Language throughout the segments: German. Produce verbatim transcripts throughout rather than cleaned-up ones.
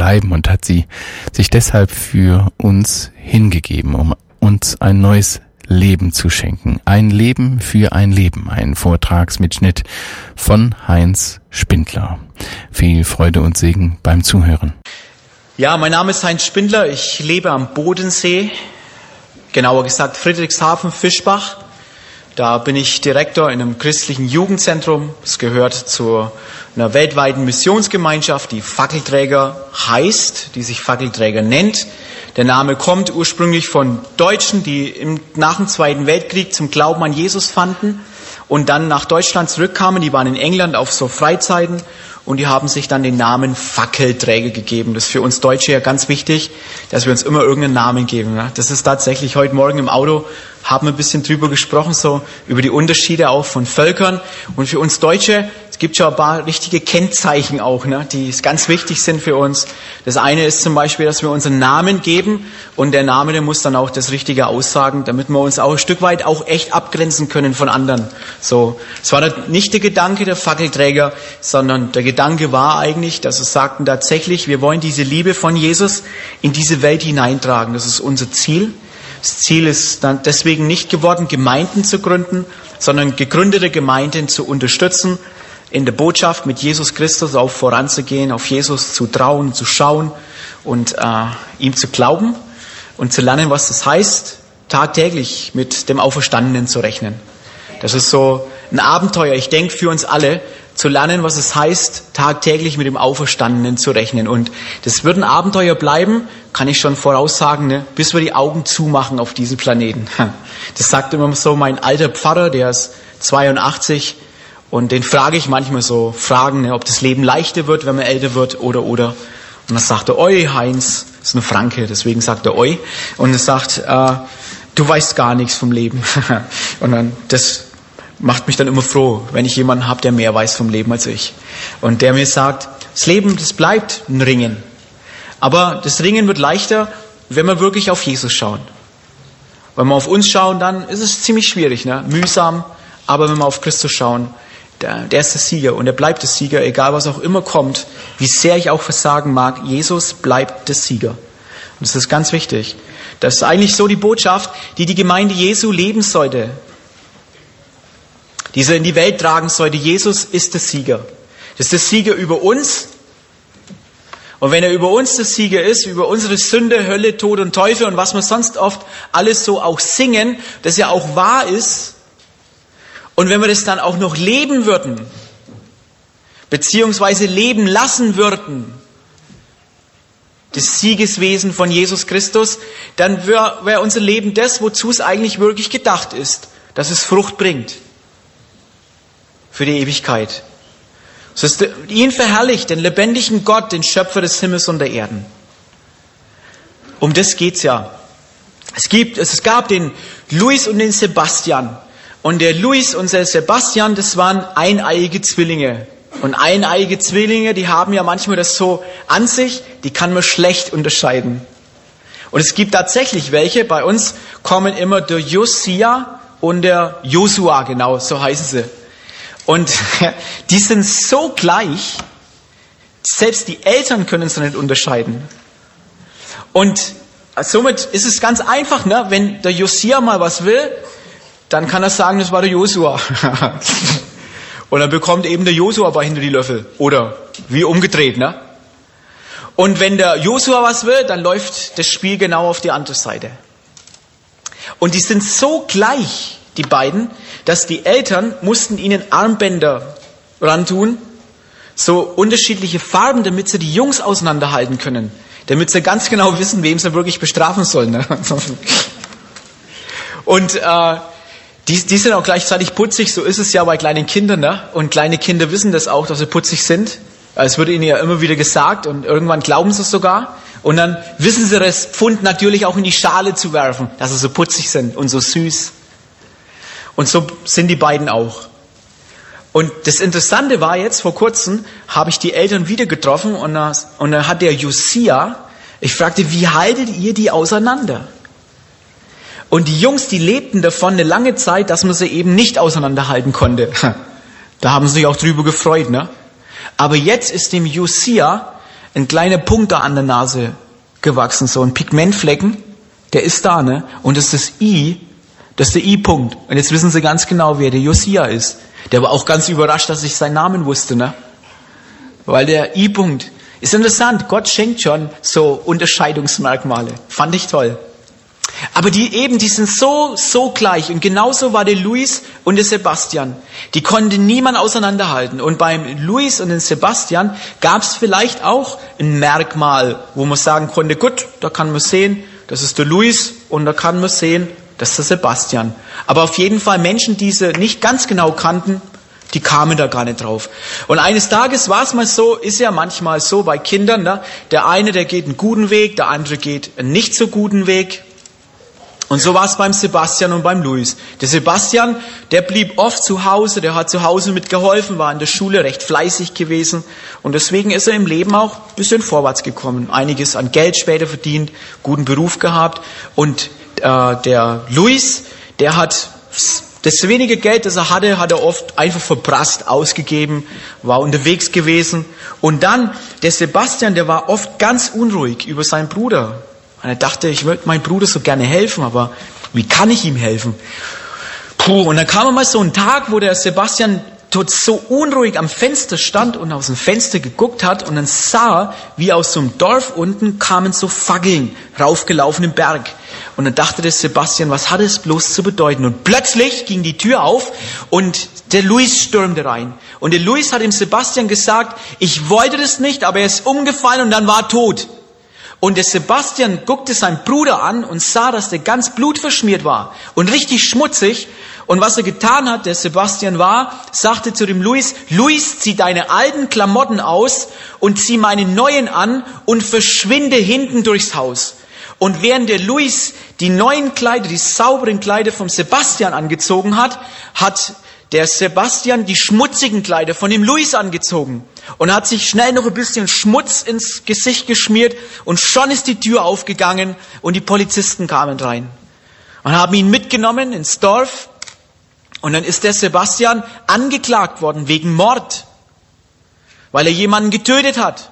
bleiben und hat sie sich deshalb für uns hingegeben, um uns ein neues Leben zu schenken. Ein Leben für ein Leben. Ein Vortragsmitschnitt von Heinz Spindler. Viel Freude und Segen beim Zuhören. Ja, mein Name ist Heinz Spindler. Ich lebe am Bodensee, genauer gesagt Friedrichshafen, Fischbach. Da bin ich Direktor in einem christlichen Jugendzentrum. Es gehört zu einer weltweiten Missionsgemeinschaft, die Fackelträger heißt, die sich Fackelträger nennt. Der Name kommt ursprünglich von Deutschen, die im, nach dem Zweiten Weltkrieg zum Glauben an Jesus fanden und dann nach Deutschland zurückkamen. Die waren in England auf so Freizeiten und die haben sich dann den Namen Fackelträger gegeben. Das ist für uns Deutsche ja ganz wichtig, dass wir uns immer irgendeinen Namen geben. Das ist tatsächlich heute Morgen im Auto, haben wir ein bisschen drüber gesprochen, so über die Unterschiede auch von Völkern. Und für uns Deutsche, es gibt schon ein paar richtige Kennzeichen auch, ne, die ganz wichtig sind für uns. Das eine ist zum Beispiel, dass wir unseren Namen geben und der Name, der muss dann auch das Richtige aussagen, damit wir uns auch ein Stück weit auch echt abgrenzen können von anderen. So, es war nicht der Gedanke der Fackelträger, sondern der Gedanke war eigentlich, dass wir sagten tatsächlich, wir wollen diese Liebe von Jesus in diese Welt hineintragen. Das ist unser Ziel. Das Ziel ist dann deswegen nicht geworden, Gemeinden zu gründen, sondern gegründete Gemeinden zu unterstützen, in der Botschaft mit Jesus Christus auch voranzugehen, auf Jesus zu trauen, zu schauen und äh, ihm zu glauben und zu lernen, was das heißt, tagtäglich mit dem Auferstandenen zu rechnen. Das ist so ein Abenteuer, ich denke, für uns alle, zu lernen, was es heißt, tagtäglich mit dem Auferstandenen zu rechnen. Und das wird ein Abenteuer bleiben, kann ich schon voraussagen, ne, bis wir die Augen zumachen auf diesem Planeten. Das sagt immer so mein alter Pfarrer, der ist zweiundachtzig, und den frage ich manchmal so Fragen, ne, ob das Leben leichter wird, wenn man älter wird, oder, oder. Und dann sagt er, oi, Heinz, das ist ein Franke, deswegen sagt er, oi. Und er sagt, äh, du weißt gar nichts vom Leben. Und dann, das macht mich dann immer froh, wenn ich jemanden habe, der mehr weiß vom Leben als ich. Und der mir sagt, das Leben, das bleibt ein Ringen. Aber das Ringen wird leichter, wenn wir wirklich auf Jesus schauen. Wenn wir auf uns schauen, dann ist es ziemlich schwierig, ne? Mühsam. Aber wenn wir auf Christus schauen, der, der ist der Sieger und er bleibt der Sieger, egal was auch immer kommt, wie sehr ich auch versagen mag, Jesus bleibt der Sieger. Und das ist ganz wichtig. Das ist eigentlich so die Botschaft, die die Gemeinde Jesu leben sollte. Die sie in die Welt tragen sollte. Jesus ist der Sieger. Das ist der Sieger über uns. Und wenn er über uns der Sieger ist, über unsere Sünde, Hölle, Tod und Teufel und was wir sonst oft alles so auch singen, das ja auch wahr ist, und wenn wir das dann auch noch leben würden, beziehungsweise leben lassen würden, das Siegeswesen von Jesus Christus, dann wäre wär unser Leben das, wozu es eigentlich wirklich gedacht ist, dass es Frucht bringt. Für die Ewigkeit. Es ist ihn verherrlicht, den lebendigen Gott, den Schöpfer des Himmels und der Erden. Um das geht's ja. Es gibt, es gab den Luis und den Sebastian. Und der Luis und der Sebastian, das waren eineiige Zwillinge. Und eineiige Zwillinge, die haben ja manchmal das so an sich, die kann man schlecht unterscheiden. Und es gibt tatsächlich welche, bei uns kommen immer der Josia und der Josua, genau, so heißen sie. Und die sind so gleich, selbst die Eltern können es nicht unterscheiden. Und somit ist es ganz einfach, ne? Wenn der Josia mal was will, dann kann er sagen, das war der Josua. Und dann bekommt eben der Josua bei hinter die Löffel. Oder wie umgedreht, ne? Und wenn der Josua was will, dann läuft das Spiel genau auf die andere Seite. Und die sind so gleich, die beiden, dass die Eltern mussten ihnen Armbänder rantun, so unterschiedliche Farben, damit sie die Jungs auseinanderhalten können, damit sie ganz genau wissen, wem sie wirklich bestrafen sollen. Ne? Und äh, die, die sind auch gleichzeitig putzig, so ist es ja bei kleinen Kindern. Ne? Und kleine Kinder wissen das auch, dass sie putzig sind. Es wird ihnen ja immer wieder gesagt und irgendwann glauben sie es sogar. Und dann wissen sie das Pfund natürlich auch in die Schale zu werfen, dass sie so putzig sind und so süß. Und so sind die beiden auch. Und das Interessante war jetzt, vor kurzem habe ich die Eltern wieder getroffen und dann, und dann hat der Josia, ich fragte, wie haltet ihr die auseinander? Und die Jungs, die lebten davon eine lange Zeit, dass man sie eben nicht auseinanderhalten konnte. Da haben sie sich auch drüber gefreut, ne? Aber jetzt ist dem Josia ein kleiner Punkt da an der Nase gewachsen, so ein Pigmentflecken, der ist da, ne? Und das ist das I, das ist der I-Punkt. Und jetzt wissen Sie ganz genau, wer der Josia ist. Der war auch ganz überrascht, dass ich seinen Namen wusste, ne? Weil der I-Punkt ist interessant. Gott schenkt schon so Unterscheidungsmerkmale. Fand ich toll. Aber die eben, die sind so, so gleich. Und genauso war der Luis und der Sebastian. Die konnte niemand auseinanderhalten. Und beim Luis und dem Sebastian gab es vielleicht auch ein Merkmal, wo man sagen konnte, gut, da kann man sehen, das ist der Luis, und da kann man sehen, das ist der Sebastian. Aber auf jeden Fall Menschen, die sie nicht ganz genau kannten, die kamen da gar nicht drauf. Und eines Tages war es mal so, ist ja manchmal so bei Kindern, ne? Der eine, der geht einen guten Weg, der andere geht einen nicht so guten Weg. Und so war es beim Sebastian und beim Luis. Der Sebastian, der blieb oft zu Hause, der hat zu Hause mitgeholfen, war in der Schule recht fleißig gewesen. Und deswegen ist er im Leben auch ein bisschen vorwärts gekommen. Einiges an Geld später verdient, guten Beruf gehabt. Und äh, der Luis, der hat das wenige Geld, das er hatte, hat er oft einfach verprasst, ausgegeben, war unterwegs gewesen. Und dann, der Sebastian, der war oft ganz unruhig über seinen Bruder. Und er dachte, ich würde meinem Bruder so gerne helfen, aber wie kann ich ihm helfen? Puh, und dann kam mal so ein Tag, wo der Sebastian dort so unruhig am Fenster stand und aus dem Fenster geguckt hat und dann sah, wie aus so einem Dorf unten kamen so Fackeln raufgelaufen im Berg. Und dann dachte der Sebastian, was hat es bloß zu bedeuten? Und plötzlich ging die Tür auf und der Luis stürmte rein. Und der Luis hat dem Sebastian gesagt, ich wollte das nicht, aber er ist umgefallen und dann war er tot. Und der Sebastian guckte seinen Bruder an und sah, dass der ganz blutverschmiert war und richtig schmutzig. Und was er getan hat, der Sebastian war, sagte zu dem Luis, Luis, zieh deine alten Klamotten aus und zieh meine neuen an und verschwinde hinten durchs Haus. Und während der Luis die neuen Kleider, die sauberen Kleider vom Sebastian angezogen hat, hat der Sebastian die schmutzigen Kleider von dem Luis angezogen und hat sich schnell noch ein bisschen Schmutz ins Gesicht geschmiert und schon ist die Tür aufgegangen und die Polizisten kamen rein und haben ihn mitgenommen ins Dorf und dann ist der Sebastian angeklagt worden wegen Mord, weil er jemanden getötet hat.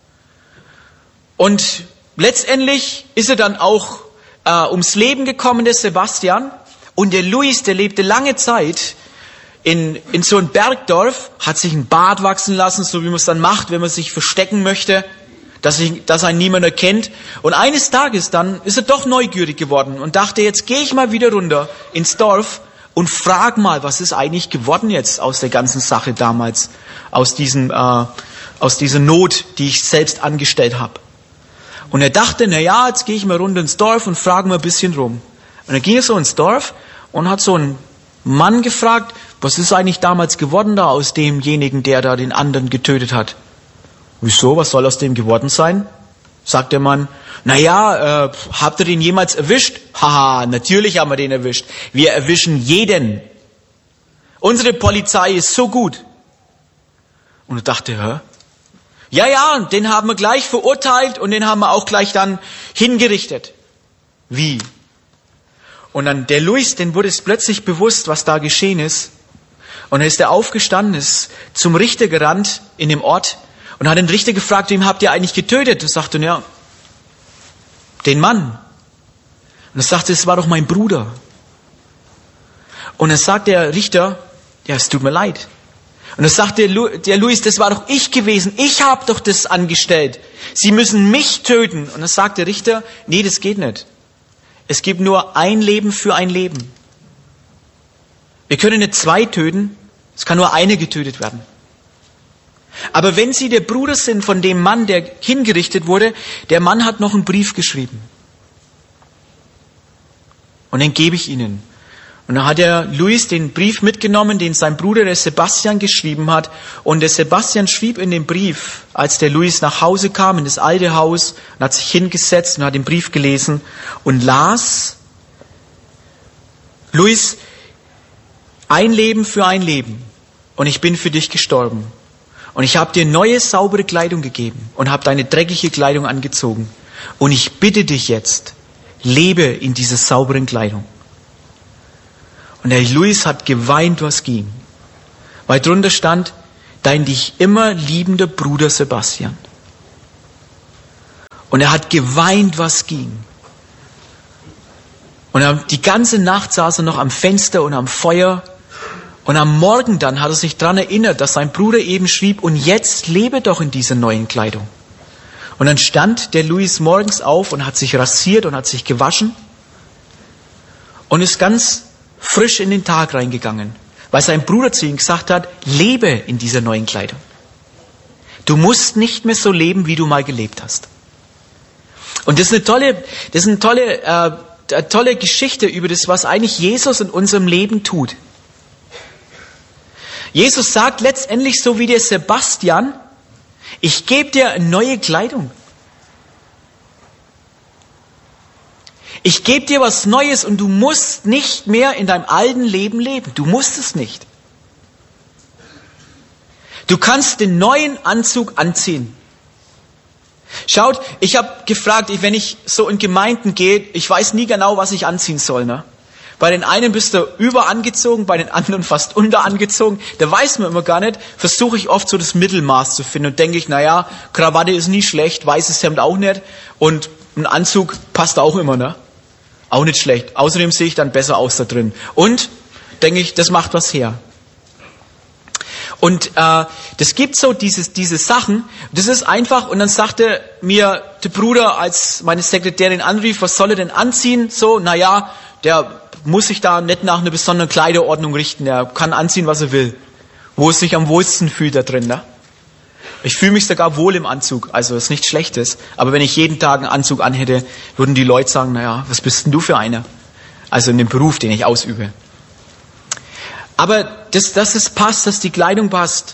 Und letztendlich ist er dann auch äh, ums Leben gekommen, der Sebastian, und der Luis, der lebte lange Zeit In, in so ein Bergdorf, hat sich ein Bart wachsen lassen, so wie man es dann macht, wenn man sich verstecken möchte, dass, ich, dass einen niemand erkennt. Und eines Tages dann ist er doch neugierig geworden und dachte, jetzt gehe ich mal wieder runter ins Dorf und frag mal, was ist eigentlich geworden jetzt aus der ganzen Sache damals, aus, diesem, äh, aus dieser Not, die ich selbst angestellt habe. Und er dachte, na ja, jetzt gehe ich mal runter ins Dorf und frage mal ein bisschen rum. Und dann ging er so ins Dorf und hat so einen Mann gefragt, was ist eigentlich damals geworden da aus demjenigen, der da den anderen getötet hat? Wieso, was soll aus dem geworden sein? Sagt der Mann, naja, äh, habt ihr den jemals erwischt? Haha, natürlich haben wir den erwischt. Wir erwischen jeden. Unsere Polizei ist so gut. Und er dachte, hä? Ja, ja, den haben wir gleich verurteilt und den haben wir auch gleich dann hingerichtet. Wie? Und dann der Luis, den wurde es plötzlich bewusst, was da geschehen ist. Und dann ist er aufgestanden, ist zum Richter gerannt in dem Ort und hat den Richter gefragt, wem habt ihr eigentlich getötet? Er sagte, ja, den Mann. Und er sagte, es war doch mein Bruder. Und dann sagt der Richter, ja, es tut mir leid. Und dann sagt der, Lu- der Luis, das war doch ich gewesen, ich habe doch das angestellt. Sie müssen mich töten. Und dann sagt der Richter, nee, das geht nicht. Es gibt nur ein Leben für ein Leben. Wir können nicht zwei töten, es kann nur eine getötet werden. Aber wenn Sie der Bruder sind von dem Mann, der hingerichtet wurde, der Mann hat noch einen Brief geschrieben. Und den gebe ich Ihnen. Und dann hat der Luis den Brief mitgenommen, den sein Bruder, der Sebastian, geschrieben hat. Und der Sebastian schrieb in dem Brief, als der Luis nach Hause kam, in das alte Haus, und hat sich hingesetzt und hat den Brief gelesen und las, Luis, ein Leben für ein Leben. Und ich bin für dich gestorben. Und ich habe dir neue, saubere Kleidung gegeben und habe deine dreckige Kleidung angezogen. Und ich bitte dich jetzt, lebe in dieser sauberen Kleidung. Und der Luis hat geweint, was ging. Weil drunter stand, dein dich immer liebender Bruder Sebastian. Und er hat geweint, was ging. Und er, die ganze Nacht saß er noch am Fenster und am Feuer. Und am Morgen dann hat er sich daran erinnert, dass sein Bruder eben schrieb, und jetzt lebe doch in dieser neuen Kleidung. Und dann stand der Louis morgens auf und hat sich rasiert und hat sich gewaschen und ist ganz frisch in den Tag reingegangen, weil sein Bruder zu ihm gesagt hat, lebe in dieser neuen Kleidung. Du musst nicht mehr so leben, wie du mal gelebt hast. Und das ist eine tolle, das ist eine tolle, äh, eine tolle Geschichte über das, was eigentlich Jesus in unserem Leben tut. Jesus sagt letztendlich so wie der Sebastian, ich gebe dir eine neue Kleidung. Ich gebe dir was Neues und du musst nicht mehr in deinem alten Leben leben. Du musst es nicht. Du kannst den neuen Anzug anziehen. Schaut, ich habe gefragt, wenn ich so in Gemeinden gehe, ich weiß nie genau, was ich anziehen soll. Ne? Bei den einen bist du überangezogen, bei den anderen fast unterangezogen. Da weiß man immer gar nicht. Versuche ich oft so das Mittelmaß zu finden und denke ich, naja, Krawatte ist nie schlecht, weißes Hemd auch nicht und ein Anzug passt auch immer, ne? Auch nicht schlecht. Außerdem sehe ich dann besser aus da drin. Und denke ich, das macht was her. Und äh, das gibt so dieses, diese Sachen. Das ist einfach. Und dann sagte mir der Bruder, als meine Sekretärin anrief, was soll er denn anziehen? So, naja, der muss sich da nicht nach einer besonderen Kleiderordnung richten. Der kann anziehen, was er will. Wo es sich am wohlsten fühlt da drin. Ne? Ich fühle mich sogar wohl im Anzug. Also das ist nichts Schlechtes. Aber wenn ich jeden Tag einen Anzug anhätte, würden die Leute sagen, naja, was bist denn du für einer? Also in dem Beruf, den ich ausübe. Aber das, dass es passt, dass die Kleidung passt.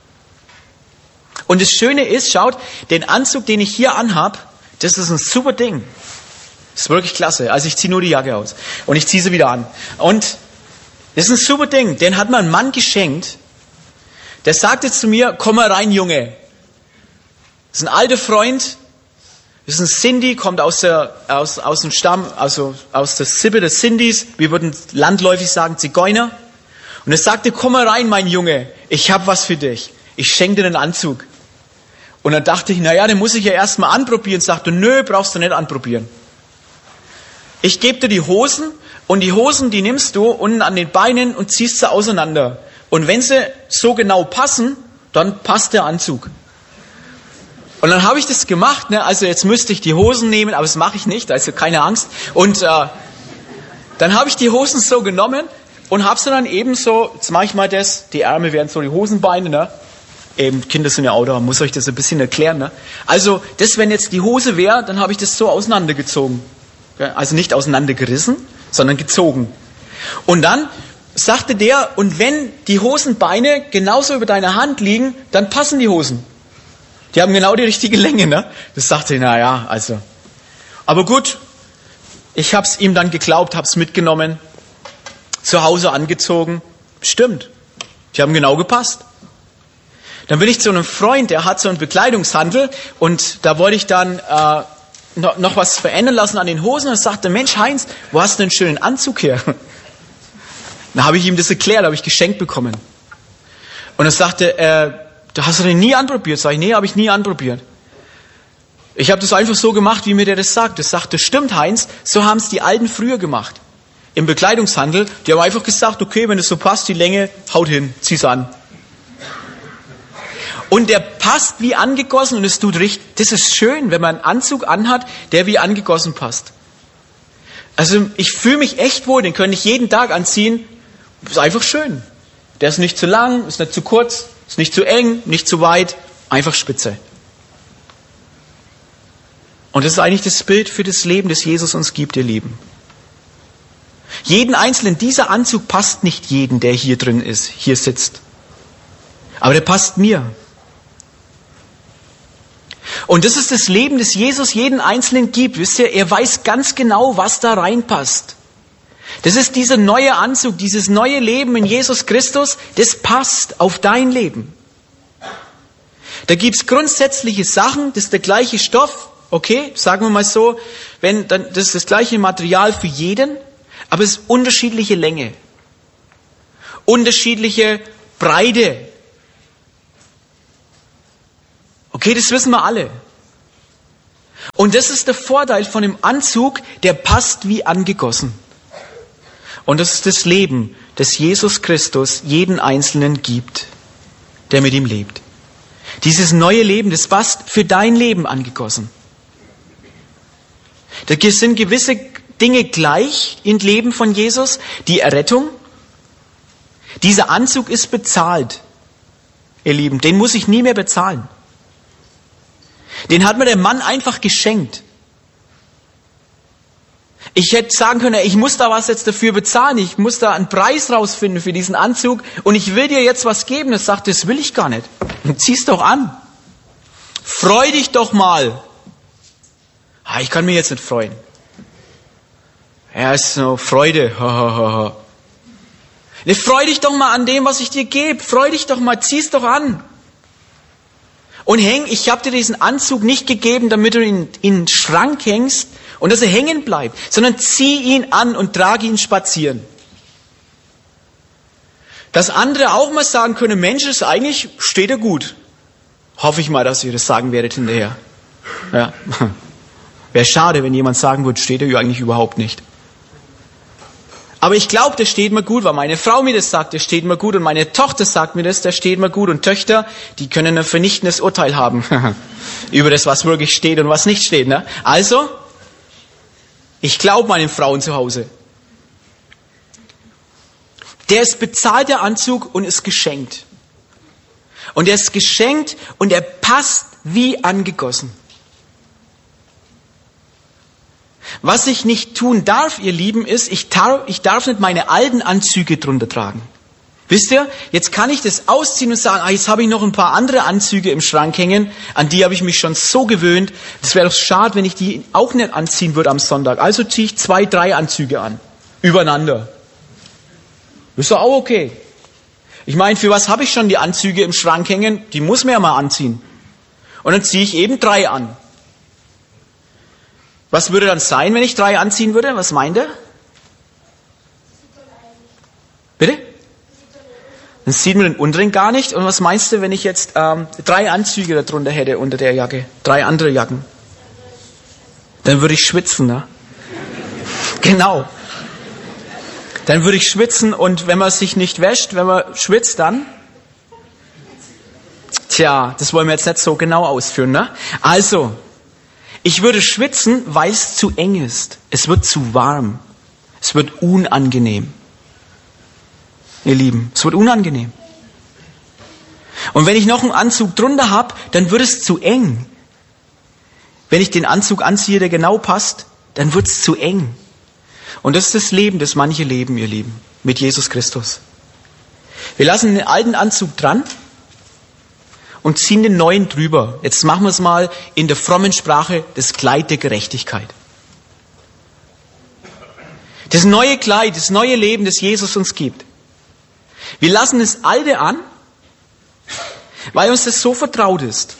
Und das Schöne ist, schaut, den Anzug, den ich hier anhab, das ist ein super Ding. Das ist wirklich klasse. Also ich ziehe nur die Jacke aus. Und ich ziehe sie wieder an. Und das ist ein super Ding. Den hat mir ein Mann geschenkt. Der sagte zu mir, komm mal rein, Junge. Das ist ein alter Freund. Das ist ein Sindhi, kommt aus der, aus, aus dem Stamm, also aus der Sippe des Sindhis. Wir würden landläufig sagen Zigeuner. Und er sagte, komm mal rein, mein Junge. Ich habe was für dich. Ich schenke dir einen Anzug. Und dann dachte ich, naja, den muss ich ja erstmal anprobieren. Sagte, nö, brauchst du nicht anprobieren. Ich gebe dir die Hosen und die Hosen, die nimmst du unten an den Beinen und ziehst sie auseinander. Und wenn sie so genau passen, dann passt der Anzug. Und dann habe ich das gemacht. Ne? Also jetzt müsste ich die Hosen nehmen, aber das mache ich nicht, also keine Angst. Und äh, dann habe ich die Hosen so genommen und habe sie dann eben so, jetzt mache ich mal das, die Ärmel werden so die Hosenbeine. Ne? Eben, Kinder sind ja auch da, muss euch das ein bisschen erklären. Ne? Also das, wenn jetzt die Hose wäre, dann habe ich das so auseinandergezogen. Also nicht auseinandergerissen, sondern gezogen. Und dann sagte der, und wenn die Hosenbeine genauso über deiner Hand liegen, dann passen die Hosen. Die haben genau die richtige Länge, ne? Das sagte ich, na ja, also. Aber gut, ich hab's ihm dann geglaubt, hab's mitgenommen, zu Hause angezogen. Stimmt, die haben genau gepasst. Dann bin ich zu einem Freund, der hat so einen Bekleidungshandel und da wollte ich dann äh, noch, noch was verändern lassen an den Hosen und sagte, Mensch Heinz, wo hast du einen schönen Anzug her? Dann habe ich ihm das erklärt, habe ich geschenkt bekommen. Und er sagte, äh, da hast du den nie anprobiert? Sag ich, nee, habe ich nie anprobiert. Ich habe das einfach so gemacht, wie mir der das sagt. Das sagte, stimmt Heinz, so haben es die Alten früher gemacht. Im Bekleidungshandel, die haben einfach gesagt, okay, wenn es so passt, die Länge, haut hin, zieh's an. Und der passt wie angegossen und es tut richtig. Das ist schön, wenn man einen Anzug anhat, der wie angegossen passt. Also ich fühle mich echt wohl, den könnte ich jeden Tag anziehen. Ist einfach schön. Der ist nicht zu lang, ist nicht zu kurz, ist nicht zu eng, nicht zu weit, einfach spitze. Und das ist eigentlich das Bild für das Leben, das Jesus uns gibt, ihr Lieben. Jeden Einzelnen, dieser Anzug passt nicht jedem, der hier drin ist, hier sitzt. Aber der passt mir. Und das ist das Leben, das Jesus jeden Einzelnen gibt. Wisst ihr, er weiß ganz genau, was da reinpasst. Das ist dieser neue Anzug, dieses neue Leben in Jesus Christus, das passt auf dein Leben. Da gibt's grundsätzliche Sachen, das ist der gleiche Stoff, okay, sagen wir mal so, wenn, dann, das ist das gleiche Material für jeden, aber es ist unterschiedliche Länge, unterschiedliche Breite. Okay, das wissen wir alle. Und das ist der Vorteil von dem Anzug, der passt wie angegossen. Und das ist das Leben, das Jesus Christus jeden Einzelnen gibt, der mit ihm lebt. Dieses neue Leben, das passt für dein Leben angegossen. Da sind gewisse Dinge gleich im Leben von Jesus. Die Errettung. Dieser Anzug ist bezahlt, ihr Lieben. Den muss ich nie mehr bezahlen. Den hat mir der Mann einfach geschenkt. Ich hätte sagen können, ich muss da was jetzt dafür bezahlen. Ich muss da einen Preis rausfinden für diesen Anzug. Und ich will dir jetzt was geben. Das sagt, das will ich gar nicht. Und zieh's doch an. Freu dich doch mal. Ah, ich kann mich jetzt nicht freuen. Ja, ist so Freude. Ne, freu dich doch mal an dem, was ich dir gebe. Freu dich doch mal, zieh's doch an. Und häng, ich habe dir diesen Anzug nicht gegeben, damit du ihn in den Schrank hängst und dass er hängen bleibt, sondern zieh ihn an und trage ihn spazieren. Dass andere auch mal sagen können, Mensch, ist eigentlich, steht er gut. Hoffe ich mal, dass ihr das sagen werdet hinterher. Ja. Wäre schade, wenn jemand sagen würde, steht er eigentlich überhaupt nicht. Aber ich glaube, der steht mir gut, weil meine Frau mir das sagt, der steht mir gut. Und meine Tochter sagt mir das, der steht mir gut. Und Töchter, die können ein vernichtendes Urteil haben über das, was wirklich steht und was nicht steht. Ne? Also, ich glaube meinen Frauen zu Hause. Der ist bezahlt, der Anzug, und ist geschenkt. Und er ist geschenkt und er passt wie angegossen. Was ich nicht tun darf, ihr Lieben, ist, ich darf, ich darf nicht meine alten Anzüge drunter tragen. Wisst ihr, jetzt kann ich das ausziehen und sagen, ah, jetzt habe ich noch ein paar andere Anzüge im Schrank hängen, an die habe ich mich schon so gewöhnt. Das wäre doch schade, wenn ich die auch nicht anziehen würde am Sonntag. Also ziehe ich zwei, drei Anzüge an, übereinander. Ist doch auch okay. Ich meine, für was habe ich schon die Anzüge im Schrank hängen? Die muss man ja mal anziehen. Und dann ziehe ich eben drei an. Was würde dann sein, wenn ich drei anziehen würde? Was meint er? Bitte? Dann sieht man den unteren gar nicht. Und was meinst du, wenn ich jetzt ähm, drei Anzüge darunter hätte unter der Jacke? Drei andere Jacken. Dann würde ich schwitzen, ne? Genau. Dann würde ich schwitzen, und wenn man sich nicht wäscht, wenn man schwitzt, dann? Tja, das wollen wir jetzt nicht so genau ausführen, ne? Also, ich würde schwitzen, weil es zu eng ist. Es wird zu warm. Es wird unangenehm. Ihr Lieben, es wird unangenehm. Und wenn ich noch einen Anzug drunter habe, dann wird es zu eng. Wenn ich den Anzug anziehe, der genau passt, dann wird es zu eng. Und das ist das Leben, das manche leben, ihr Lieben, mit Jesus Christus. Wir lassen den alten Anzug dran und ziehen den neuen drüber. Jetzt machen wir es mal in der frommen Sprache, das Kleid der Gerechtigkeit. Das neue Kleid, das neue Leben, das Jesus uns gibt. Wir lassen das Alte an, weil uns das so vertraut ist.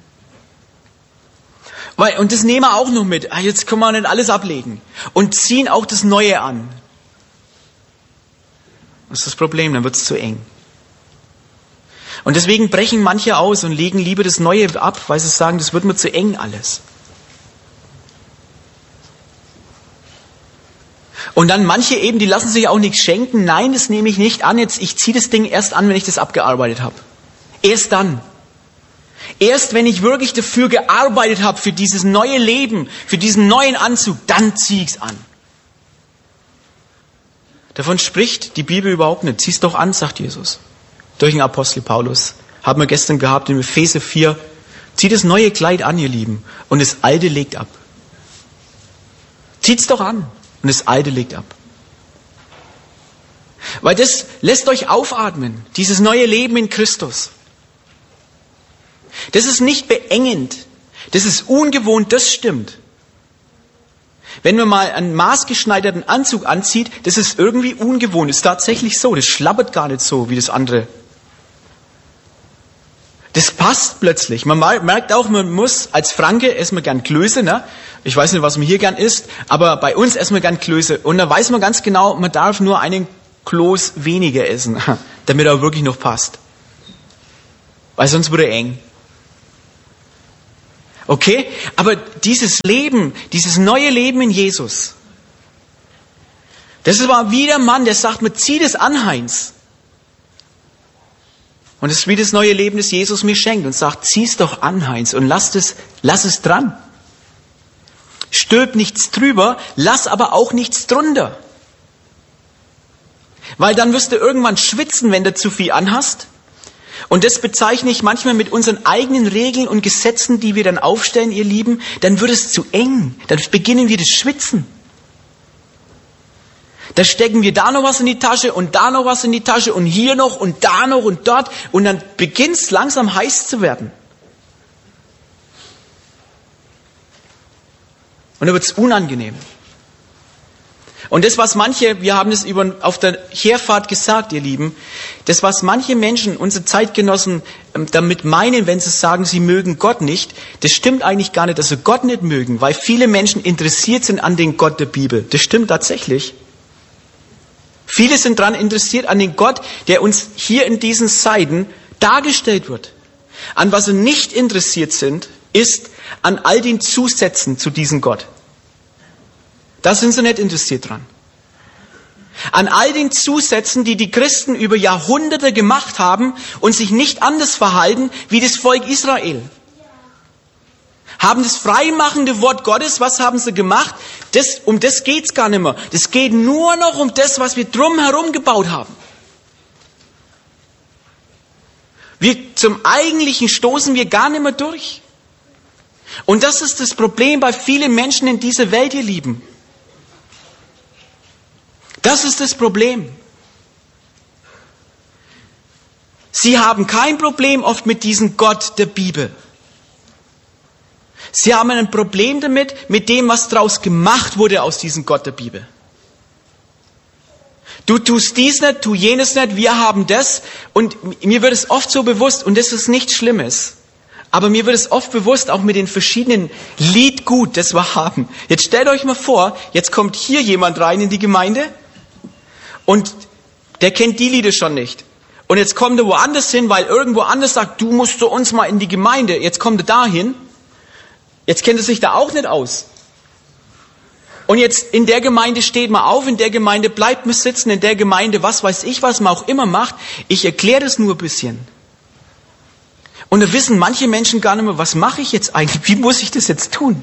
Weil, und das nehmen wir auch noch mit. Ah, jetzt können wir nicht alles ablegen. Und ziehen auch das Neue an. Das ist das Problem, dann wird es zu eng. Und deswegen brechen manche aus und legen lieber das Neue ab, weil sie sagen, das wird mir zu eng alles. Und dann manche eben, die lassen sich auch nichts schenken. Nein, das nehme ich nicht an. Jetzt, ich ziehe das Ding erst an, wenn ich das abgearbeitet habe. Erst dann. Erst wenn ich wirklich dafür gearbeitet habe, für dieses neue Leben, für diesen neuen Anzug, dann ziehe ich es an. Davon spricht die Bibel überhaupt nicht. Zieh es doch an, sagt Jesus. Durch den Apostel Paulus. Haben wir gestern gehabt in Epheser vier. Zieht das neue Kleid an, ihr Lieben, und das alte legt ab. Zieht's doch an und das alte legt ab. Weil das lässt euch aufatmen, dieses neue Leben in Christus. Das ist nicht beengend, das ist ungewohnt, das stimmt. Wenn man mal einen maßgeschneiderten Anzug anzieht, das ist irgendwie ungewohnt, das ist tatsächlich so, das schlabbert gar nicht so wie das andere. Das passt plötzlich. Man merkt auch, man muss als Franke essen wir gern Klöße, ne? Ich weiß nicht, was man hier gern isst, aber bei uns essen wir gern Klöße. Und da weiß man ganz genau, man darf nur einen Kloß weniger essen, damit er wirklich noch passt. Weil sonst wird er eng. Okay? Aber dieses Leben, dieses neue Leben in Jesus, das war wie der Mann, der sagt mir, zieh das an, Heinz. Und es ist wie das neue Leben, das Jesus mir schenkt und sagt, zieh's doch an, Heinz, und lass es, lass es dran. Stülp nichts drüber, lass aber auch nichts drunter. Weil dann wirst du irgendwann schwitzen, wenn du zu viel anhast. Und das bezeichne ich manchmal mit unseren eigenen Regeln und Gesetzen, die wir dann aufstellen, ihr Lieben. Dann wird es zu eng. Dann beginnen wir das Schwitzen. Da stecken wir da noch was in die Tasche und da noch was in die Tasche und hier noch und da noch und dort. Und dann beginnt es langsam heiß zu werden. Und dann wird es unangenehm. Und das, was manche, wir haben es über, auf der Herfahrt gesagt, ihr Lieben, das, was manche Menschen, unsere Zeitgenossen, damit meinen, wenn sie sagen, sie mögen Gott nicht, das stimmt eigentlich gar nicht, dass sie Gott nicht mögen, weil viele Menschen interessiert sind an den Gott der Bibel. Das stimmt tatsächlich. Viele sind daran interessiert an den Gott, der uns hier in diesen Seiten dargestellt wird. An was sie nicht interessiert sind, ist an all den Zusätzen zu diesem Gott. Da sind sie nicht interessiert dran. An all den Zusätzen, die die Christen über Jahrhunderte gemacht haben und sich nicht anders verhalten wie das Volk Israel. Haben das freimachende Wort Gottes, was haben sie gemacht? Das, um das geht's gar nicht mehr. Das geht nur noch um das, was wir drumherum gebaut haben. Wir, zum Eigentlichen stoßen wir gar nicht mehr durch. Und das ist das Problem bei vielen Menschen in dieser Welt, ihr Lieben. Das ist das Problem. Sie haben kein Problem oft mit diesem Gott der Bibel. Sie haben ein Problem damit, mit dem, was daraus gemacht wurde aus diesem Gott der Bibel. Du tust dies nicht, tu jenes nicht, wir haben das. Und mir wird es oft so bewusst, und das ist nichts Schlimmes, aber mir wird es oft bewusst, auch mit den verschiedenen Liedgut, das wir haben. Jetzt stellt euch mal vor, jetzt kommt hier jemand rein in die Gemeinde und der kennt die Lieder schon nicht. Und jetzt kommt er woanders hin, weil irgendwo anders sagt, du musst zu uns mal in die Gemeinde. Jetzt kommt er dahin. Jetzt kennt er sich da auch nicht aus. Und jetzt in der Gemeinde steht man auf, in der Gemeinde bleibt man sitzen, in der Gemeinde, was weiß ich, was man auch immer macht. Ich erkläre das nur ein bisschen. Und da wissen manche Menschen gar nicht mehr, was mache ich jetzt eigentlich? Wie muss ich das jetzt tun?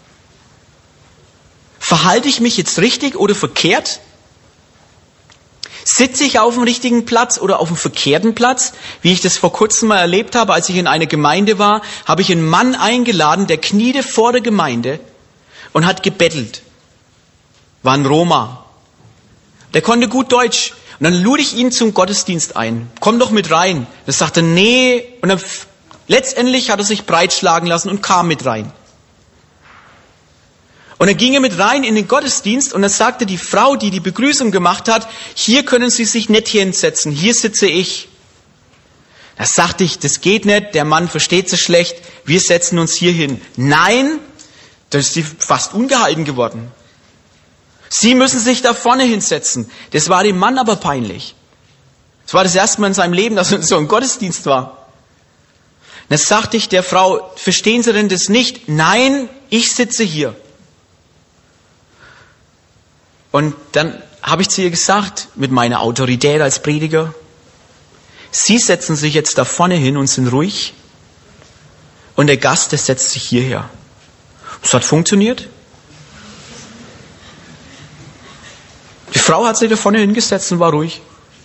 Verhalte ich mich jetzt richtig oder verkehrt? Sitze ich auf dem richtigen Platz oder auf dem verkehrten Platz? Wie ich das vor kurzem mal erlebt habe, als ich in einer Gemeinde war, habe ich einen Mann eingeladen, der kniete vor der Gemeinde und hat gebettelt. War ein Roma. Der konnte gut Deutsch. Und dann lud ich ihn zum Gottesdienst ein. Komm doch mit rein. Er sagte, nee. Und dann letztendlich hat er sich breitschlagen lassen und kam mit rein. Und dann ging er mit rein in den Gottesdienst und dann sagte die Frau, die die Begrüßung gemacht hat, hier können Sie sich nicht hier hinsetzen, hier sitze ich. Da sagte ich, das geht nicht, der Mann versteht sich schlecht, wir setzen uns hier hin. Nein, da ist sie fast ungehalten geworden. Sie müssen sich da vorne hinsetzen. Das war dem Mann aber peinlich. Das war das erste Mal in seinem Leben, dass er so ein Gottesdienst war. Dann sagte ich der Frau, verstehen Sie denn das nicht? Nein, ich sitze hier. Und dann habe ich zu ihr gesagt, mit meiner Autorität als Prediger, Sie setzen sich jetzt da vorne hin und sind ruhig. Und der Gast, der setzt sich hierher. Das hat funktioniert. Die Frau hat sich da vorne hingesetzt und war ruhig.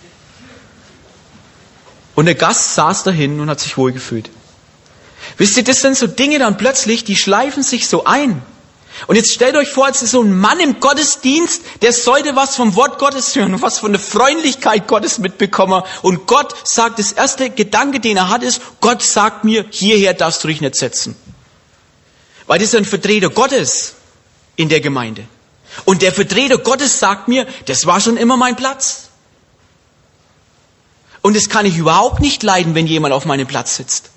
Und der Gast saß dahin und hat sich wohlgefühlt. Wisst ihr, das sind so Dinge dann plötzlich, die schleifen sich so ein. Und jetzt stellt euch vor, es ist so ein Mann im Gottesdienst, der sollte was vom Wort Gottes hören und was von der Freundlichkeit Gottes mitbekommen. Und Gott sagt, das erste Gedanke, den er hat, ist, Gott sagt mir, hierher darfst du dich nicht setzen. Weil das ist ein Vertreter Gottes in der Gemeinde. Und der Vertreter Gottes sagt mir, das war schon immer mein Platz. Und das kann ich überhaupt nicht leiden, wenn jemand auf meinem Platz sitzt.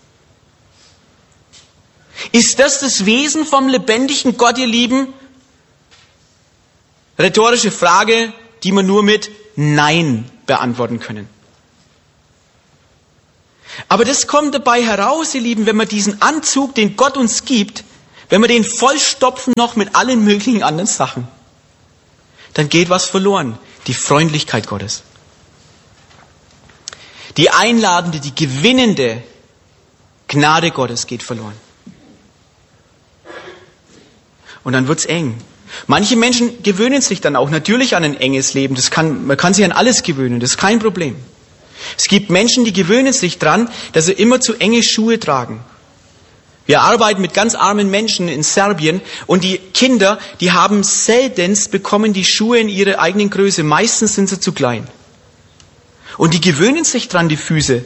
Ist das das Wesen vom lebendigen Gott, ihr Lieben? Rhetorische Frage, die wir nur mit Nein beantworten können. Aber das kommt dabei heraus, ihr Lieben, wenn man diesen Anzug, den Gott uns gibt, wenn wir den vollstopfen noch mit allen möglichen anderen Sachen, dann geht was verloren. Die Freundlichkeit Gottes. Die einladende, die gewinnende Gnade Gottes geht verloren. Und dann wird's eng. Manche Menschen gewöhnen sich dann auch natürlich an ein enges Leben. Das kann, man kann sich an alles gewöhnen, das ist kein Problem. Es gibt Menschen, die gewöhnen sich dran, dass sie immer zu enge Schuhe tragen. Wir arbeiten mit ganz armen Menschen in Serbien und die Kinder, die haben seltenst bekommen die Schuhe in ihrer eigenen Größe. Meistens sind sie zu klein. Und die gewöhnen sich dran, die Füße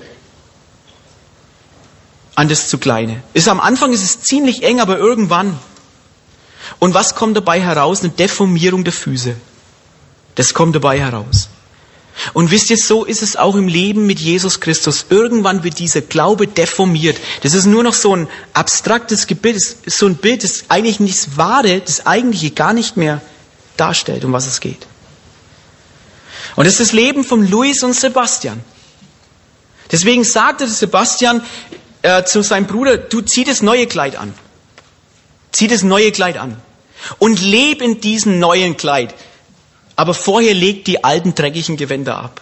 an das zu Kleine. Ist am Anfang ist es ziemlich eng, aber irgendwann. Und was kommt dabei heraus? Eine Deformierung der Füße. Das kommt dabei heraus. Und wisst ihr, so ist es auch im Leben mit Jesus Christus. Irgendwann wird dieser Glaube deformiert. Das ist nur noch so ein abstraktes Bild, so ein Bild, das eigentlich nichts Wahre, das Eigentliche gar nicht mehr darstellt, um was es geht. Und das ist das Leben von Luis und Sebastian. Deswegen sagte Sebastian äh, zu seinem Bruder, du zieh das neue Kleid an. Zieh das neue Kleid an. Und leb in diesem neuen Kleid. Aber vorher legt die alten dreckigen Gewänder ab.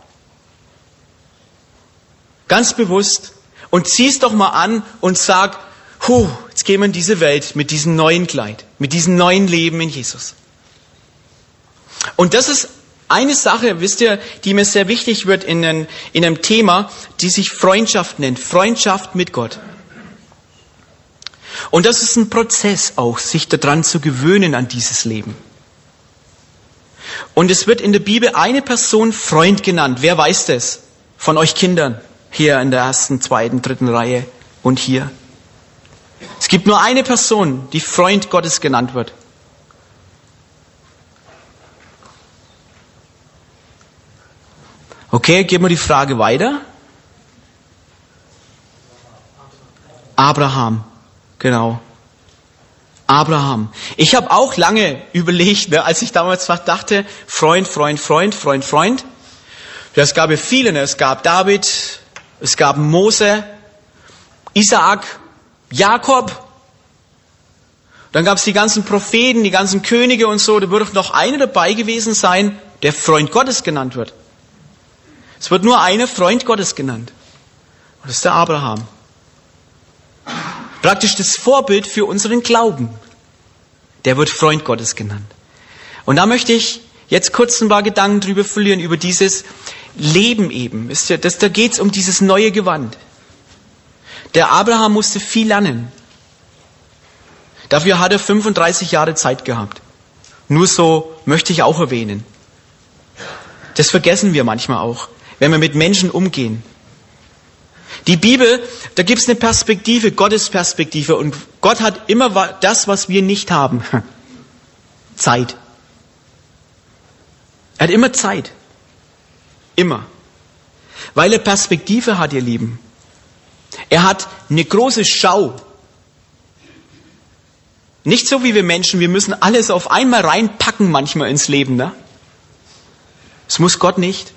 Ganz bewusst. Und zieh's doch mal an und sag, huh, jetzt gehen wir in diese Welt mit diesem neuen Kleid, mit diesem neuen Leben in Jesus. Und das ist eine Sache, wisst ihr, die mir sehr wichtig wird in einem, in einem Thema, die sich Freundschaft nennt. Freundschaft mit Gott. Und das ist ein Prozess auch, sich daran zu gewöhnen an dieses Leben. Und es wird in der Bibel eine Person Freund genannt. Wer weiß das? Von euch Kindern. Hier in der ersten, zweiten, dritten Reihe und hier. Es gibt nur eine Person, die Freund Gottes genannt wird. Okay, geben wir die Frage weiter. Abraham. Genau. Abraham. Ich habe auch lange überlegt, ne, als ich damals dachte, Freund, Freund, Freund, Freund, Freund. Es gab ja viele, ne? Es gab David, es gab Mose, Isaak, Jakob. Dann gab es die ganzen Propheten, die ganzen Könige und so. Da wird doch noch einer dabei gewesen sein, der Freund Gottes genannt wird. Es wird nur einer Freund Gottes genannt. Und das ist der Abraham. Praktisch das Vorbild für unseren Glauben. Der wird Freund Gottes genannt. Und da möchte ich jetzt kurz ein paar Gedanken drüber verlieren, über dieses Leben eben. Wisst ihr, das, da geht es um dieses neue Gewand. Der Abraham musste viel lernen. Dafür hat er fünfunddreißig Jahre Zeit gehabt. Nur so möchte ich auch erwähnen. Das vergessen wir manchmal auch, wenn wir mit Menschen umgehen. Die Bibel, da gibt es eine Perspektive, Gottes Perspektive. Und Gott hat immer das, was wir nicht haben. Zeit. Er hat immer Zeit. Immer. Weil er Perspektive hat, ihr Lieben. Er hat eine große Schau. Nicht so wie wir Menschen, wir müssen alles auf einmal reinpacken manchmal ins Leben. Ne? Das muss Gott nicht.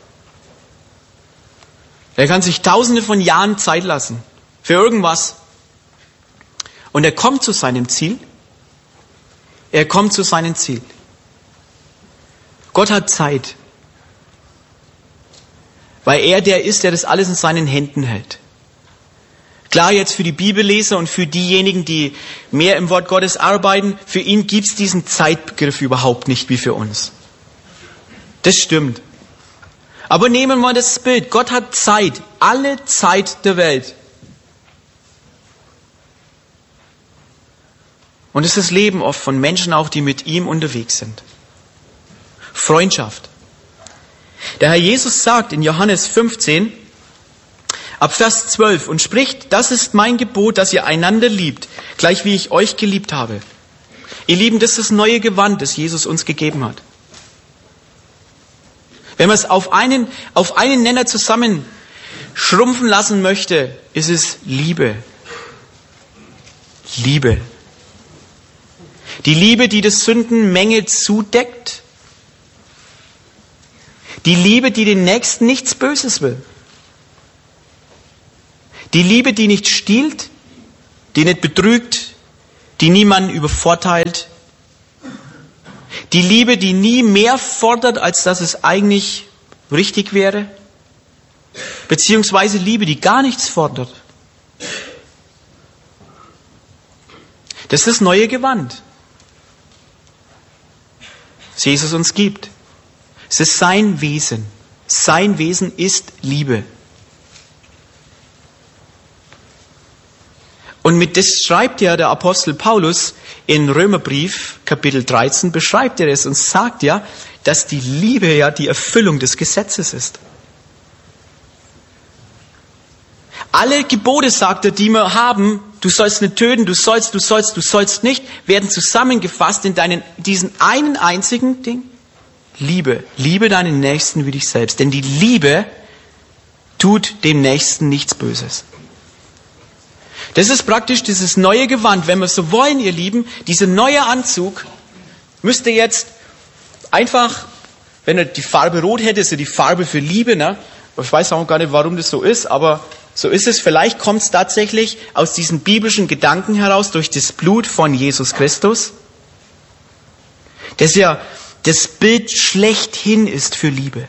Er kann sich tausende von Jahren Zeit lassen für irgendwas. Und er kommt zu seinem Ziel. Er kommt zu seinem Ziel. Gott hat Zeit. Weil er der ist, der das alles in seinen Händen hält. Klar, jetzt für die Bibelleser und für diejenigen, die mehr im Wort Gottes arbeiten, für ihn gibt es diesen Zeitbegriff überhaupt nicht wie für uns. Das stimmt. Aber nehmen wir mal das Bild. Gott hat Zeit, alle Zeit der Welt. Und es ist das Leben oft von Menschen auch, die mit ihm unterwegs sind. Freundschaft. Der Herr Jesus sagt in Johannes fünfzehn, ab Vers zwölf, und spricht, das ist mein Gebot, dass ihr einander liebt, gleich wie ich euch geliebt habe. Ihr Lieben, das ist das neue Gewand, das Jesus uns gegeben hat. Wenn man es auf einen, auf einen Nenner zusammen schrumpfen lassen möchte, ist es Liebe. Liebe. Die Liebe, die das Sündenmenge zudeckt. Die Liebe, die den Nächsten nichts Böses will. Die Liebe, die nicht stiehlt, die nicht betrügt, die niemanden übervorteilt. Die Liebe, die nie mehr fordert, als dass es eigentlich richtig wäre. Beziehungsweise Liebe, die gar nichts fordert. Das ist das neue Gewand, das Jesus uns gibt. Es ist sein Wesen. Sein Wesen ist Liebe. Und mit das schreibt ja der Apostel Paulus in Römerbrief, Kapitel dreizehn, beschreibt er es und sagt ja, dass die Liebe ja die Erfüllung des Gesetzes ist. Alle Gebote, sagt er, die wir haben, du sollst nicht töten, du sollst, du sollst, du sollst nicht, werden zusammengefasst in deinen, diesen einen einzigen Ding. Liebe. Liebe deinen Nächsten wie dich selbst. Denn die Liebe tut dem Nächsten nichts Böses. Das ist praktisch dieses neue Gewand. Wenn wir so wollen, ihr Lieben, dieser neue Anzug müsste jetzt einfach, wenn er die Farbe rot hätte, ist ja die Farbe für Liebe, ne? Ich weiß auch gar nicht, warum das so ist, aber so ist es. Vielleicht kommt es tatsächlich aus diesen biblischen Gedanken heraus durch das Blut von Jesus Christus, das ja das Bild schlechthin ist für Liebe.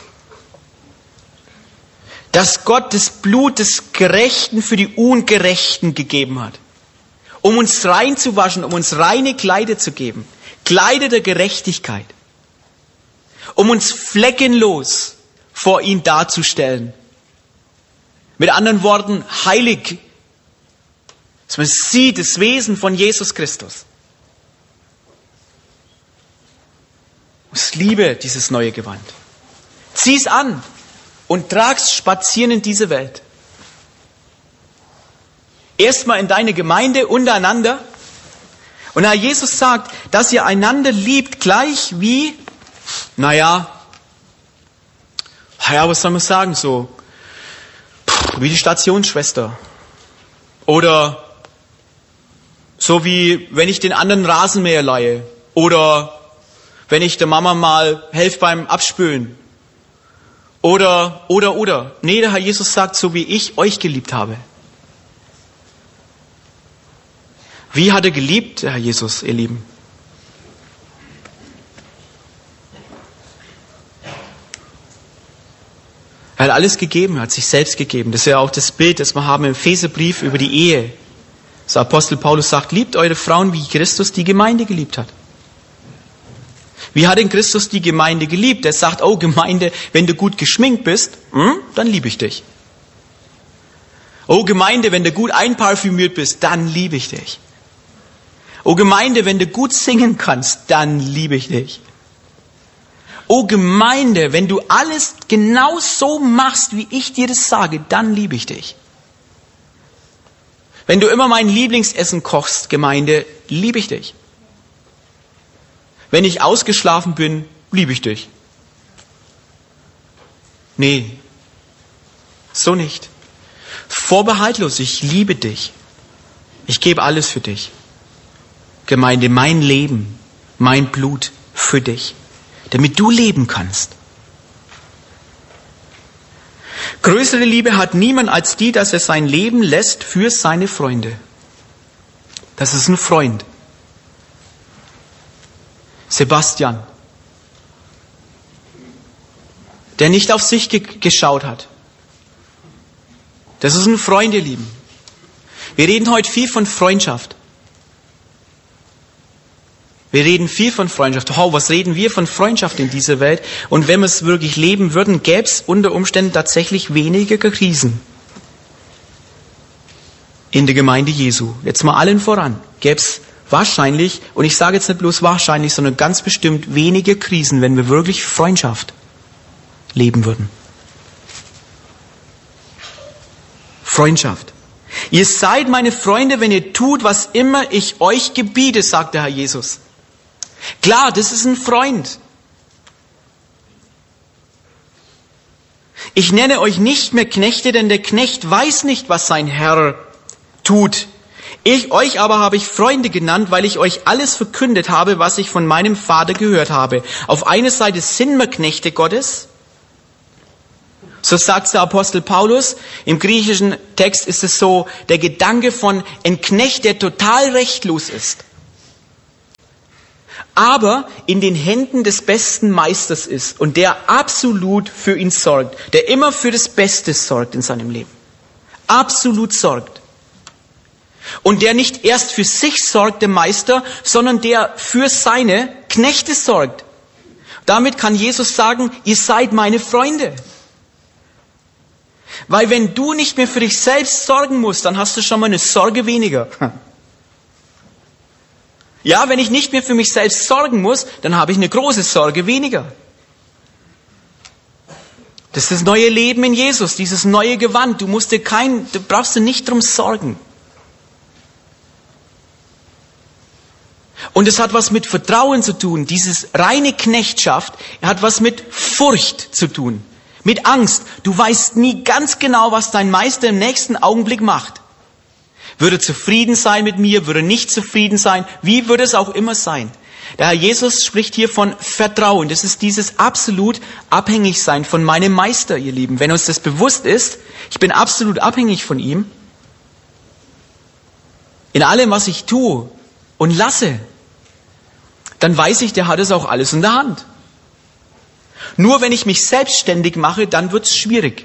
Dass Gott das Blut des Gerechten für die Ungerechten gegeben hat, um uns reinzuwaschen, um uns reine Kleider zu geben, Kleider der Gerechtigkeit, um uns fleckenlos vor ihn darzustellen. Mit anderen Worten, heilig. Dass man sieht das Wesen von Jesus Christus. Ich liebe dieses neue Gewand. Zieh's an und trag's spazieren in diese Welt. Erstmal in deine Gemeinde untereinander. Und Herr Jesus sagt, dass ihr einander liebt, gleich wie, naja, ja, was soll man sagen, so, wie die Stationsschwester. Oder so wie, wenn ich den anderen Rasenmäher leihe. Oder wenn ich der Mama mal helfe beim Abspülen. Oder, oder, oder. Nee, der Herr Jesus sagt, so wie ich euch geliebt habe. Wie hat er geliebt, der Herr Jesus, ihr Lieben? Er hat alles gegeben, er hat sich selbst gegeben. Das ist ja auch das Bild, das wir haben im Epheserbrief über die Ehe. Der Apostel Paulus sagt, liebt eure Frauen, wie Christus die Gemeinde geliebt hat. Wie hat denn Christus die Gemeinde geliebt? Er sagt, oh Gemeinde, wenn du gut geschminkt bist, hm, dann liebe ich dich. Oh Gemeinde, wenn du gut einparfümiert bist, dann liebe ich dich. Oh Gemeinde, wenn du gut singen kannst, dann liebe ich dich. Oh Gemeinde, wenn du alles genau so machst, wie ich dir das sage, dann liebe ich dich. Wenn du immer mein Lieblingsessen kochst, Gemeinde, liebe ich dich. Wenn ich ausgeschlafen bin, liebe ich dich. Nee, so nicht. Vorbehaltlos, ich liebe dich. Ich gebe alles für dich. Gemeinde, mein Leben, mein Blut für dich, damit du leben kannst. Größere Liebe hat niemand als die, dass er sein Leben lässt für seine Freunde. Das ist ein Freund. Sebastian, der nicht auf sich ge- geschaut hat. Das ist ein Freund, ihr Lieben. Wir reden heute viel von Freundschaft. Wir reden viel von Freundschaft. Oh, was reden wir von Freundschaft in dieser Welt? Und wenn wir es wirklich leben würden, gäbe es unter Umständen tatsächlich weniger Krisen. In der Gemeinde Jesu. Jetzt mal allen voran. Gäbe es wahrscheinlich, und ich sage jetzt nicht bloß wahrscheinlich, sondern ganz bestimmt weniger Krisen, wenn wir wirklich Freundschaft leben würden. Freundschaft. Ihr seid meine Freunde, wenn ihr tut, was immer ich euch gebiete, sagt der Herr Jesus. Klar, das ist ein Freund. Ich nenne euch nicht mehr Knechte, denn der Knecht weiß nicht, was sein Herr tut. Ich, euch aber habe ich Freunde genannt, weil ich euch alles verkündet habe, was ich von meinem Vater gehört habe. Auf einer Seite sind wir Knechte Gottes, So sagt der Apostel Paulus. Im griechischen Text ist es so, der Gedanke von ein Knecht, der total rechtlos ist, aber in den Händen des besten Meisters ist und der absolut für ihn sorgt, der immer für das Beste sorgt in seinem Leben. Absolut sorgt. Und der nicht erst für sich sorgt, der Meister, sondern der für seine Knechte sorgt. Damit kann Jesus sagen, ihr seid meine Freunde. Weil wenn du nicht mehr für dich selbst sorgen musst, dann hast du schon mal eine Sorge weniger. Ja, wenn ich nicht mehr für mich selbst sorgen muss, dann habe ich eine große Sorge weniger. Das ist das neue Leben in Jesus, dieses neue Gewand. Du musst dir kein, du brauchst dir nicht drum sorgen. Und es hat was mit Vertrauen zu tun. Dieses reine Knechtschaft hat was mit Furcht zu tun. Mit Angst. Du weißt nie ganz genau, was dein Meister im nächsten Augenblick macht. Würde zufrieden sein mit mir, würde nicht zufrieden sein. Wie würde es auch immer sein? Der Herr Jesus spricht hier von Vertrauen. Das ist dieses absolut Abhängigsein von meinem Meister, ihr Lieben. Wenn uns das bewusst ist, ich bin absolut abhängig von ihm. In allem, was ich tue und lasse, dann weiß ich, der hat es auch alles in der Hand. Nur wenn ich mich selbstständig mache, dann wird es schwierig.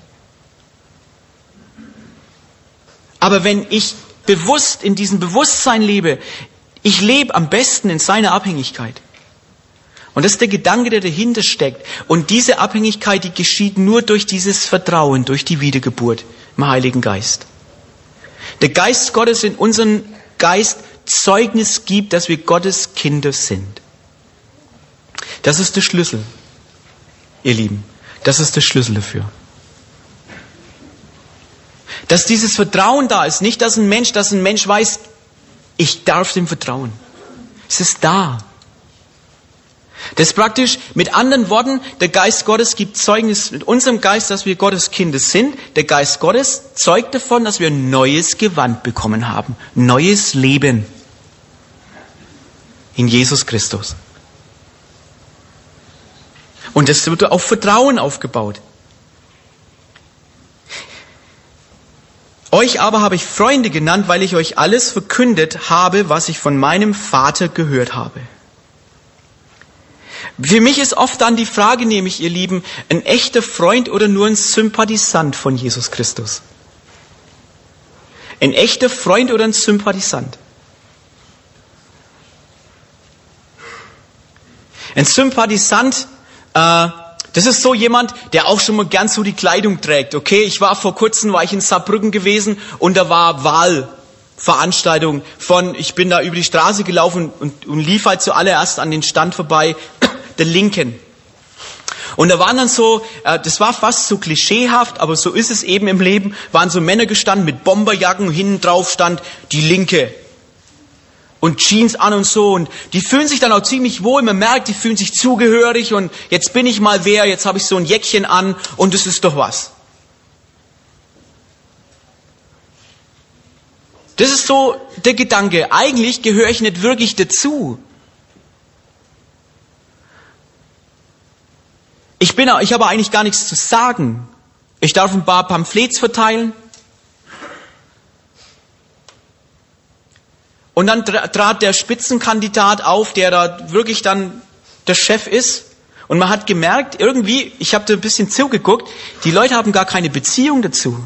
Aber wenn ich bewusst in diesem Bewusstsein lebe, ich lebe am besten in seiner Abhängigkeit. Und das ist der Gedanke, der dahinter steckt. Und diese Abhängigkeit, die geschieht nur durch dieses Vertrauen, durch die Wiedergeburt im Heiligen Geist. Der Geist Gottes in unserem Geist Zeugnis gibt, dass wir Gottes Kinder sind. Das ist der Schlüssel, ihr Lieben. Das ist der Schlüssel dafür. Dass dieses Vertrauen da ist, nicht dass ein Mensch, dass ein Mensch weiß, ich darf dem vertrauen. Es ist da. Das ist praktisch, mit anderen Worten, der Geist Gottes gibt Zeugnis mit unserem Geist, dass wir Gottes Kinder sind. Der Geist Gottes zeugt davon, dass wir ein neues Gewand bekommen haben. Neues Leben. In Jesus Christus. Und das wird auf Vertrauen aufgebaut. Euch aber habe ich Freunde genannt, weil ich euch alles verkündet habe, was ich von meinem Vater gehört habe. Für mich ist oft dann die Frage, nämlich, ihr Lieben, ein echter Freund oder nur ein Sympathisant von Jesus Christus? Ein echter Freund oder ein Sympathisant? Ein Sympathisant, äh, das ist so jemand, der auch schon mal gern so die Kleidung trägt. Okay, ich war vor kurzem, war ich in Saarbrücken gewesen und da war Wahlveranstaltung von, ich bin da über die Straße gelaufen und, und lief halt zuallererst an den Stand vorbei, der Linken. Und da waren dann so, äh, das war fast so klischeehaft, aber so ist es eben im Leben, waren so Männer gestanden mit Bomberjacken, hinten drauf stand die Linke. Und Jeans an und so. Und die fühlen sich dann auch ziemlich wohl. Man merkt, die fühlen sich zugehörig. Und jetzt bin ich mal wer, jetzt habe ich so ein Jäckchen an. Und das ist doch was. Das ist so der Gedanke. Eigentlich gehöre ich nicht wirklich dazu. Ich bin, ich habe eigentlich gar nichts zu sagen. Ich darf ein paar Pamphlets verteilen. Und dann trat der Spitzenkandidat auf, der da wirklich dann der Chef ist. Und man hat gemerkt, irgendwie, ich habe da ein bisschen zugeguckt, die Leute haben gar keine Beziehung dazu.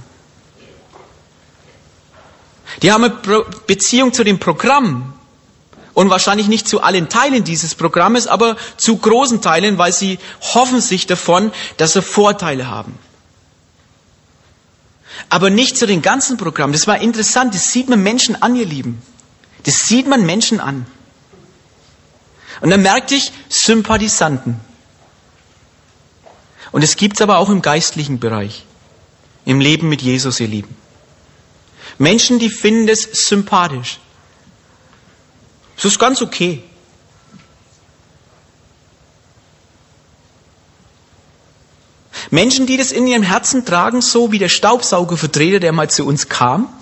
Die haben eine Beziehung zu dem Programm. Und wahrscheinlich nicht zu allen Teilen dieses Programmes, aber zu großen Teilen, weil sie hoffen sich davon, dass sie Vorteile haben. Aber nicht zu den ganzen Programmen. Das war interessant, das sieht man Menschen an, ihr Lieben. Das sieht man Menschen an. Und dann merkte ich Sympathisanten. Und es gibt es aber auch im geistlichen Bereich. Im Leben mit Jesus, ihr Lieben. Menschen, die finden das sympathisch. Das ist ganz okay. Menschen, die das in ihrem Herzen tragen, so wie der Staubsaugervertreter, der mal zu uns kam.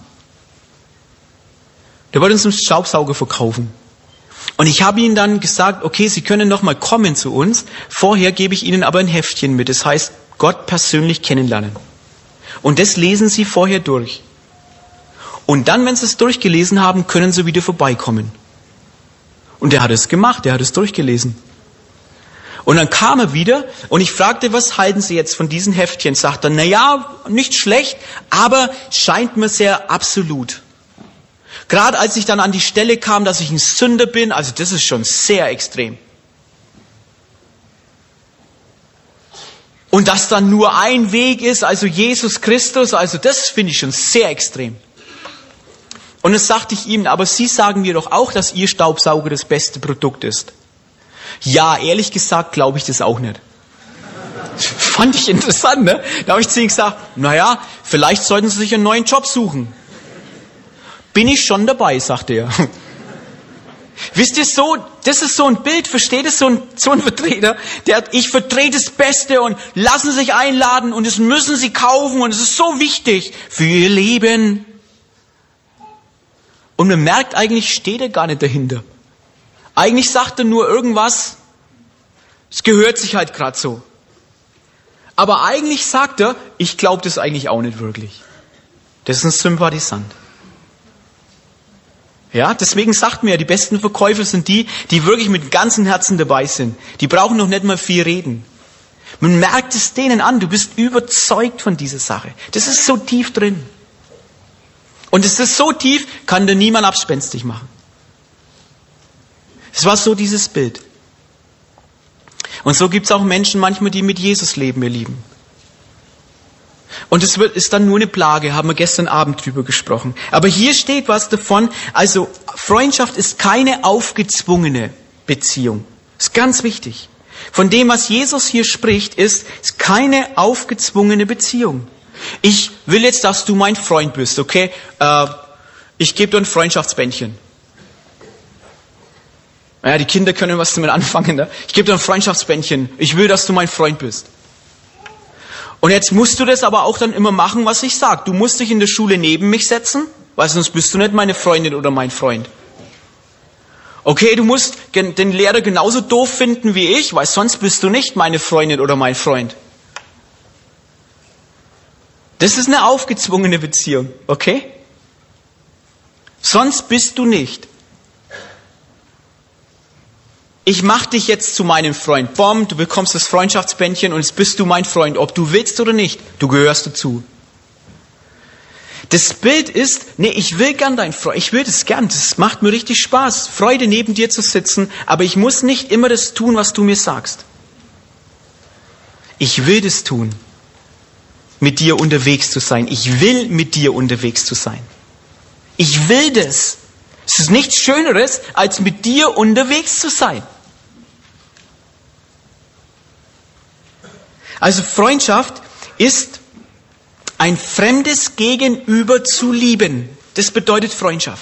Der wollte uns einen Staubsauger verkaufen. Und ich habe ihnen dann gesagt, okay, Sie können noch mal kommen zu uns. Vorher gebe ich Ihnen aber ein Heftchen mit. Das heißt, Gott persönlich kennenlernen. Und das lesen Sie vorher durch. Und dann, wenn Sie es durchgelesen haben, können Sie wieder vorbeikommen. Und er hat es gemacht, er hat es durchgelesen. Und dann kam er wieder und ich fragte, was halten Sie jetzt von diesen Heftchen? Sagt er, na ja, nicht schlecht, aber scheint mir sehr absolut. Gerade als ich dann an die Stelle kam, dass ich ein Sünder bin, also das ist schon sehr extrem. Und dass dann nur ein Weg ist, also Jesus Christus, also das finde ich schon sehr extrem. Und das sagte ich ihm, aber Sie sagen mir doch auch, dass Ihr Staubsauger das beste Produkt ist. Ja, ehrlich gesagt glaube ich das auch nicht. Fand ich interessant, ne? Da habe ich zu ihm gesagt, naja, vielleicht sollten Sie sich einen neuen Job suchen. Bin ich schon dabei, sagte er. Wisst ihr so, das ist so ein Bild, versteht es, so ein, so ein Vertreter, der hat, ich vertrete das Beste und lassen sich einladen und das müssen Sie kaufen und es ist so wichtig für Ihr Leben. Und man merkt, eigentlich steht er gar nicht dahinter. Eigentlich sagt er nur irgendwas, es gehört sich halt gerade so. Aber eigentlich sagt er, ich glaube das eigentlich auch nicht wirklich. Das ist ein Sympathisant. Ja, deswegen sagt mir, die besten Verkäufer sind die, die wirklich mit ganzem Herzen dabei sind. Die brauchen noch nicht mal viel reden. Man merkt es denen an, du bist überzeugt von dieser Sache. Das ist so tief drin. Und es ist so tief, kann dir niemand abspenstig machen. Es war so dieses Bild. Und so gibt es auch Menschen manchmal, die mit Jesus leben, ihr Lieben. Und es wird, ist dann nur eine Plage, haben wir gestern Abend drüber gesprochen. Aber hier steht was davon, also Freundschaft ist keine aufgezwungene Beziehung. Das ist ganz wichtig. Von dem, was Jesus hier spricht, ist, ist keine aufgezwungene Beziehung. Ich will jetzt, dass du mein Freund bist, okay? Äh, ich gebe dir ein Freundschaftsbändchen. Naja, die Kinder können was damit anfangen. Ne? Ich gebe dir ein Freundschaftsbändchen. Ich will, dass du mein Freund bist. Und jetzt musst du das aber auch dann immer machen, was ich sage. Du musst dich in der Schule neben mich setzen, weil sonst bist du nicht meine Freundin oder mein Freund. Okay, du musst den Lehrer genauso doof finden wie ich, weil sonst bist du nicht meine Freundin oder mein Freund. Das ist eine aufgezwungene Beziehung, okay? Sonst bist du nicht. Ich mache dich jetzt zu meinem Freund. Bom, du bekommst das Freundschaftsbändchen und jetzt bist du mein Freund, ob du willst oder nicht. Du gehörst dazu. Das Bild ist, nee, ich will gern dein Freund, ich will das gern, das macht mir richtig Spaß, Freude neben dir zu sitzen, aber ich muss nicht immer das tun, was du mir sagst. Ich will das tun, mit dir unterwegs zu sein. Ich will mit dir unterwegs zu sein. Ich will das. Es ist nichts Schöneres, als mit dir unterwegs zu sein. Also Freundschaft ist ein fremdes Gegenüber zu lieben. Das bedeutet Freundschaft.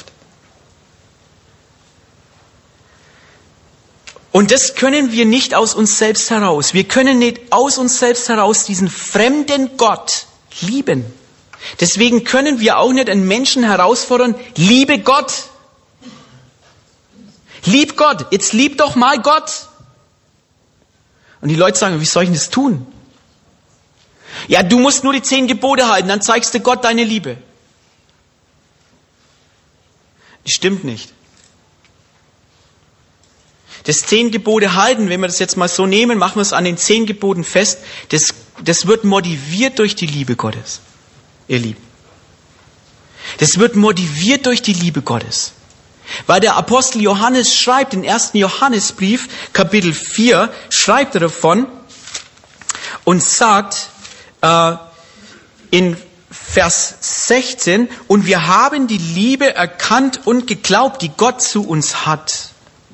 Und das können wir nicht aus uns selbst heraus. Wir können nicht aus uns selbst heraus diesen fremden Gott lieben. Deswegen können wir auch nicht einen Menschen herausfordern, liebe Gott. Lieb Gott, jetzt lieb doch mal Gott. Und die Leute sagen, wie soll ich denn das tun? Ja, du musst nur die zehn Gebote halten, dann zeigst du Gott deine Liebe. Das stimmt nicht. Das zehn Gebote halten, wenn wir das jetzt mal so nehmen, machen wir es an den zehn Geboten fest, das, das wird motiviert durch die Liebe Gottes, ihr Lieben. Das wird motiviert durch die Liebe Gottes. Weil der Apostel Johannes schreibt, im ersten Johannesbrief, Kapitel vier, schreibt er davon und sagt äh, in Vers sechzehn, und wir haben die Liebe erkannt und geglaubt, die Gott zu uns hat.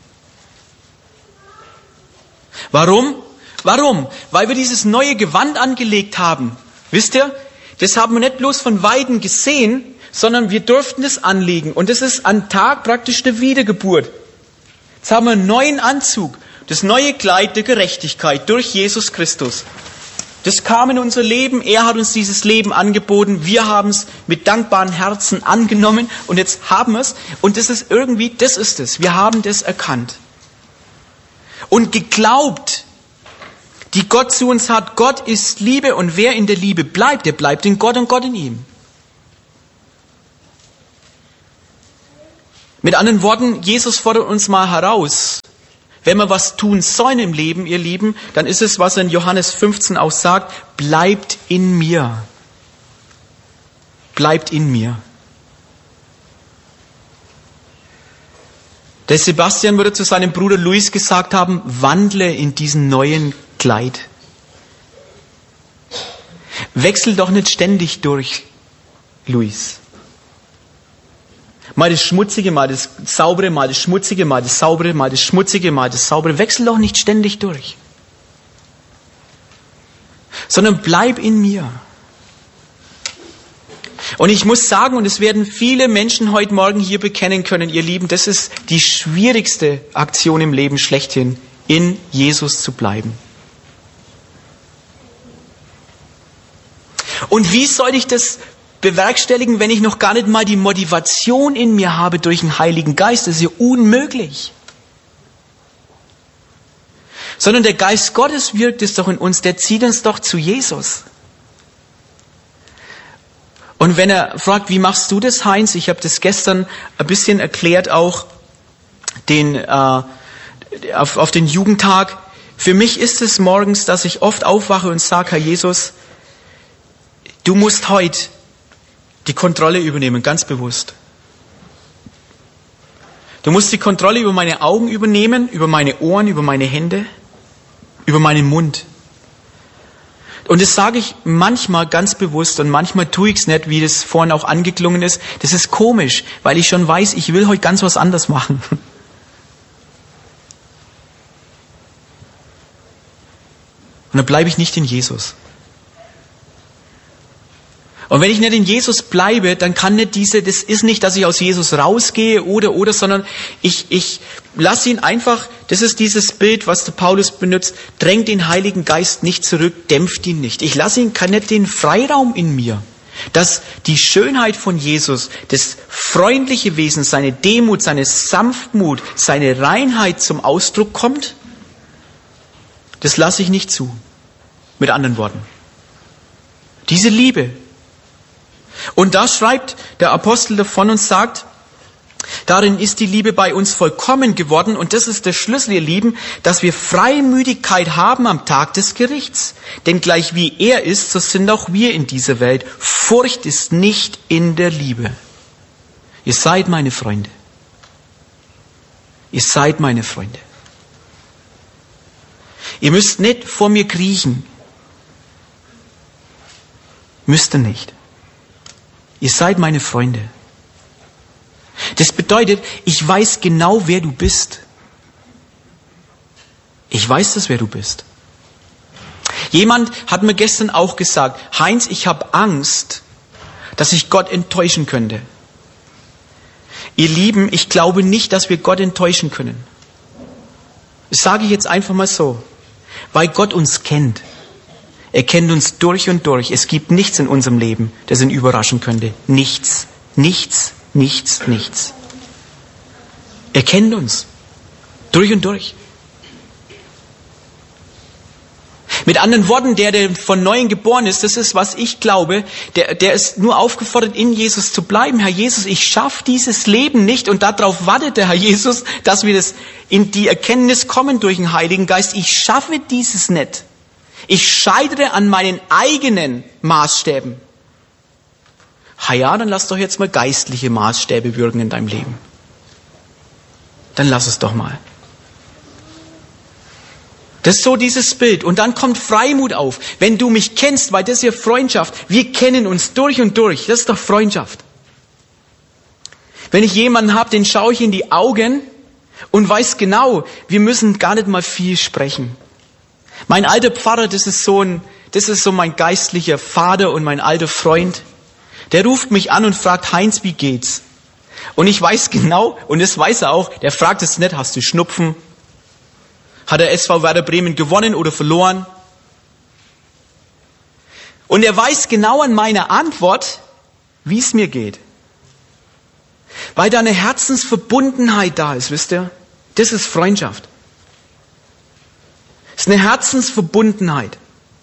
Warum? Warum? Weil wir dieses neue Gewand angelegt haben. Wisst ihr, das haben wir nicht bloß von Weitem gesehen, sondern wir durften es anlegen. Und das ist am Tag praktisch der Wiedergeburt. Jetzt haben wir einen neuen Anzug, das neue Kleid der Gerechtigkeit durch Jesus Christus. Das kam in unser Leben, er hat uns dieses Leben angeboten, wir haben es mit dankbaren Herzen angenommen und jetzt haben wir es. Und das ist irgendwie, das ist es, wir haben das erkannt. Und geglaubt, die Gott zu uns hat. Gott ist Liebe und wer in der Liebe bleibt, der bleibt in Gott und Gott in ihm. Mit anderen Worten, Jesus fordert uns mal heraus. Wenn wir was tun sollen im Leben, ihr Lieben, dann ist es, was er in Johannes fünfzehn auch sagt, bleibt in mir. Bleibt in mir. Der Sebastian würde zu seinem Bruder Luis gesagt haben, wandle in diesen neuen Kleid. Wechsel doch nicht ständig durch, Luis. Mal das Schmutzige, mal das Saubere, mal das Schmutzige, mal das Saubere, mal das Schmutzige, mal das Saubere. Wechsel doch nicht ständig durch. Sondern bleib in mir. Und ich muss sagen, und es werden viele Menschen heute Morgen hier bekennen können, ihr Lieben, das ist die schwierigste Aktion im Leben schlechthin, in Jesus zu bleiben. Und wie soll ich das bewerkstelligen, wenn ich noch gar nicht mal die Motivation in mir habe durch den Heiligen Geist? Das ist ja unmöglich. Sondern der Geist Gottes wirkt es doch in uns, der zieht uns doch zu Jesus. Und wenn er fragt, wie machst du das, Heinz? Ich habe das gestern ein bisschen erklärt, auch den, äh, auf, auf den Jugendtag. Für mich ist es morgens, dass ich oft aufwache und sage, Herr Jesus, du musst heute die Kontrolle übernehmen, ganz bewusst. Du musst die Kontrolle über meine Augen übernehmen, über meine Ohren, über meine Hände, über meinen Mund. Und das sage ich manchmal ganz bewusst und manchmal tue ich es nicht, wie das vorhin auch angeklungen ist. Das ist komisch, weil ich schon weiß, ich will heute ganz was anderes machen. Und dann bleibe ich nicht in Jesus. Und wenn ich nicht in Jesus bleibe, dann kann nicht diese, das ist nicht, dass ich aus Jesus rausgehe oder, oder, sondern ich, ich lasse ihn einfach, das ist dieses Bild, was der Paulus benutzt, drängt den Heiligen Geist nicht zurück, dämpft ihn nicht. Ich lasse ihn, kann nicht den Freiraum in mir, dass die Schönheit von Jesus, das freundliche Wesen, seine Demut, seine Sanftmut, seine Reinheit zum Ausdruck kommt, das lasse ich nicht zu. Mit anderen Worten. Diese Liebe. Und da schreibt der Apostel davon und sagt, darin ist die Liebe bei uns vollkommen geworden und das ist der Schlüssel, ihr Lieben, dass wir Freimütigkeit haben am Tag des Gerichts. Denn gleich wie er ist, so sind auch wir in dieser Welt. Furcht ist nicht in der Liebe. Ihr seid meine Freunde. Ihr seid meine Freunde. Ihr müsst nicht vor mir kriechen. Müsst ihr nicht. Ihr seid meine Freunde. Das bedeutet, ich weiß genau, wer du bist. Ich weiß das, wer du bist. Jemand hat mir gestern auch gesagt, Heinz, ich habe Angst, dass ich Gott enttäuschen könnte. Ihr Lieben, ich glaube nicht, dass wir Gott enttäuschen können. Das sage ich jetzt einfach mal so. Weil Gott uns kennt. Er kennt uns durch und durch. Es gibt nichts in unserem Leben, das ihn überraschen könnte. Nichts, nichts, nichts, nichts. Er kennt uns. Durch und durch. Mit anderen Worten, der, der von Neuem geboren ist, das ist, was ich glaube, der, der ist nur aufgefordert, in Jesus zu bleiben. Herr Jesus, ich schaffe dieses Leben nicht und darauf wartet der Herr Jesus, dass wir das in die Erkenntnis kommen durch den Heiligen Geist. Ich schaffe dieses nicht. Ich scheitere an meinen eigenen Maßstäben. Ha ja, dann lass doch jetzt mal geistliche Maßstäbe wirken in deinem Leben. Dann lass es doch mal. Das ist so dieses Bild. Und dann kommt Freimut auf. Wenn du mich kennst, weil das ist ja Freundschaft. Wir kennen uns durch und durch. Das ist doch Freundschaft. Wenn ich jemanden habe, den schaue ich in die Augen und weiß genau, wir müssen gar nicht mal viel sprechen. Mein alter Pfarrer, das ist so ein, das ist so mein geistlicher Vater und mein alter Freund. Der ruft mich an und fragt, Heinz, wie geht's? Und ich weiß genau, und das weiß er auch, der fragt es nicht, hast du Schnupfen? Hat der S V Werder Bremen gewonnen oder verloren? Und er weiß genau an meiner Antwort, wie es mir geht. Weil da eine Herzensverbundenheit da ist, wisst ihr? Das ist Freundschaft. Es ist eine Herzensverbundenheit.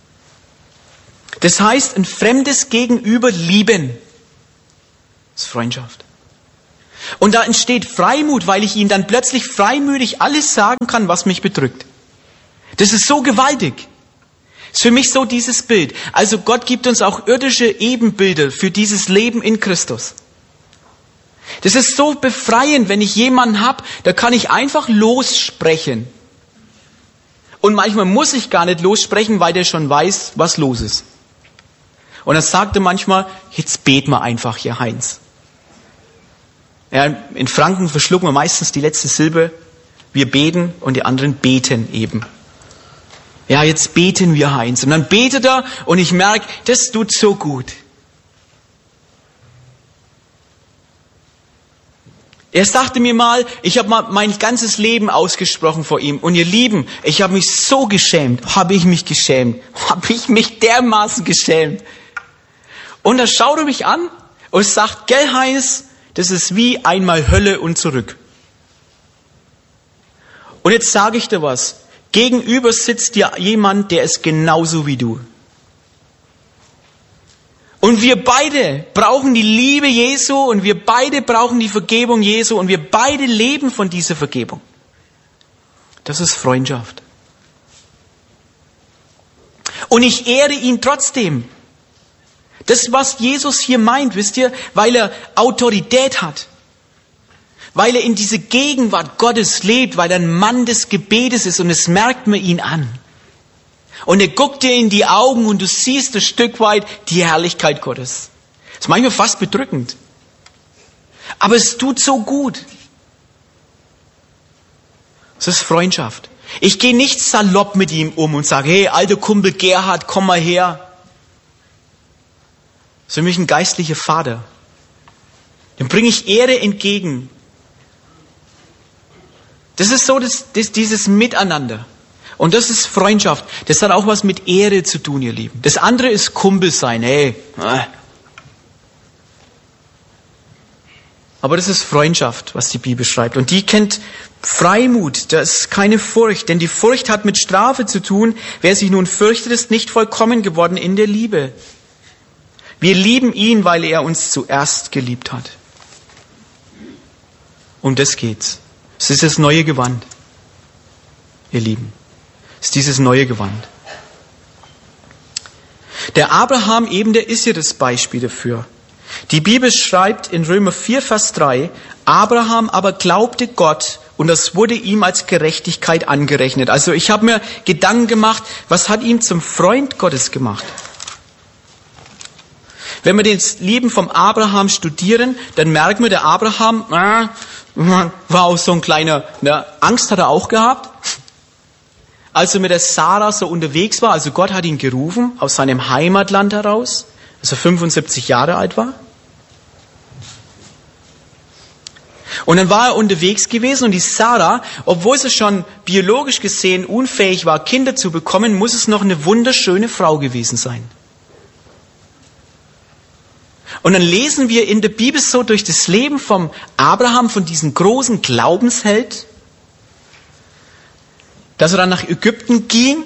Das heißt, ein fremdes Gegenüber lieben. Das ist Freundschaft. Und da entsteht Freimut, weil ich ihm dann plötzlich freimütig alles sagen kann, was mich bedrückt. Das ist so gewaltig. Das ist für mich so dieses Bild. Also Gott gibt uns auch irdische Ebenbilder für dieses Leben in Christus. Das ist so befreiend, wenn ich jemanden habe, da kann ich einfach lossprechen. Und manchmal muss ich gar nicht lossprechen, weil der schon weiß, was los ist. Und er sagte manchmal, jetzt beten wir einfach hier, Heinz. Ja, in Franken verschlucken wir meistens die letzte Silbe. Wir beten und die anderen beten eben. Ja, jetzt beten wir, Heinz. Und dann betet er und ich merke, das tut so gut. Er sagte mir mal, ich habe mal mein ganzes Leben ausgesprochen vor ihm. Und ihr Lieben, ich habe mich so geschämt. Habe ich mich geschämt. Habe ich mich dermaßen geschämt. Und da schaut er mich an und sagt, gell Heinz, das ist wie einmal Hölle und zurück. Und jetzt sage ich dir was. Gegenüber sitzt dir jemand, der ist genauso wie du. Und wir beide brauchen die Liebe Jesu und wir beide brauchen die Vergebung Jesu und wir beide leben von dieser Vergebung. Das ist Freundschaft. Und ich ehre ihn trotzdem. Das, was Jesus hier meint, wisst ihr, weil er Autorität hat. Weil er in diese Gegenwart Gottes lebt, weil er ein Mann des Gebetes ist und es merkt man ihn an. Und er guckt dir in die Augen und du siehst ein Stück weit die Herrlichkeit Gottes. Das ist manchmal fast bedrückend. Aber es tut so gut. Es ist Freundschaft. Ich gehe nicht salopp mit ihm um und sage, hey, alter Kumpel Gerhard, komm mal her. Das ist für mich ein geistlicher Vater. Dem bringe ich Ehre entgegen. Das ist so das, das, dieses Miteinander. Und das ist Freundschaft. Das hat auch was mit Ehre zu tun, ihr Lieben. Das andere ist Kumpel sein. Hey. Aber das ist Freundschaft, was die Bibel schreibt. Und die kennt Freimut. Das ist keine Furcht. Denn die Furcht hat mit Strafe zu tun. Wer sich nun fürchtet, ist nicht vollkommen geworden in der Liebe. Wir lieben ihn, weil er uns zuerst geliebt hat. Um das geht's. Es ist das neue Gewand, ihr Lieben. Es ist dieses neue Gewand. Der Abraham eben, der ist ja das Beispiel dafür. Die Bibel schreibt in Römer vier, Vers drei, Abraham aber glaubte Gott und das wurde ihm als Gerechtigkeit angerechnet. Also ich habe mir Gedanken gemacht, was hat ihn zum Freund Gottes gemacht? Wenn wir den Leben vom Abraham studieren, dann merken wir, der Abraham äh, war auch so ein kleiner, ne, Angst hat er auch gehabt. Als er mit der Sarah so unterwegs war, also Gott hat ihn gerufen aus seinem Heimatland heraus, als er fünfundsiebzig Jahre alt war. Und dann war er unterwegs gewesen und die Sarah, obwohl sie schon biologisch gesehen unfähig war, Kinder zu bekommen, muss es noch eine wunderschöne Frau gewesen sein. Und dann lesen wir in der Bibel so durch das Leben vom Abraham, von diesem großen Glaubensheld, dass er dann nach Ägypten ging,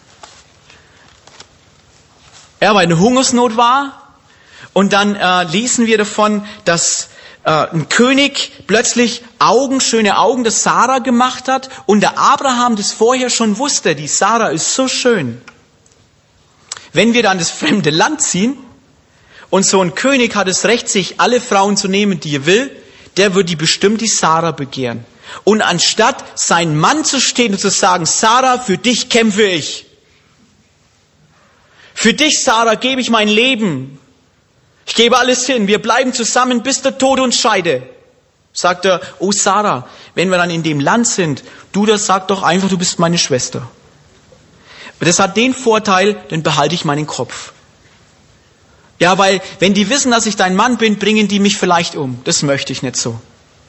er weil eine Hungersnot war. Und dann äh, lesen wir davon, dass äh, ein König plötzlich Augen, schöne Augen der Sarah gemacht hat und der Abraham das vorher schon wusste, die Sarah ist so schön. Wenn wir dann das fremde Land ziehen und so ein König hat das Recht, sich alle Frauen zu nehmen, die er will, der wird die bestimmt die Sarah begehren. Und anstatt seinen Mann zu stehen und zu sagen, Sarah, für dich kämpfe ich. Für dich, Sarah, gebe ich mein Leben. Ich gebe alles hin. Wir bleiben zusammen, bis der Tod uns scheide. Sagt er, oh Sarah, wenn wir dann in dem Land sind, du das sag doch einfach, du bist meine Schwester. Das hat den Vorteil, dann behalte ich meinen Kopf. Ja, weil wenn die wissen, dass ich dein Mann bin, bringen die mich vielleicht um. Das möchte ich nicht so.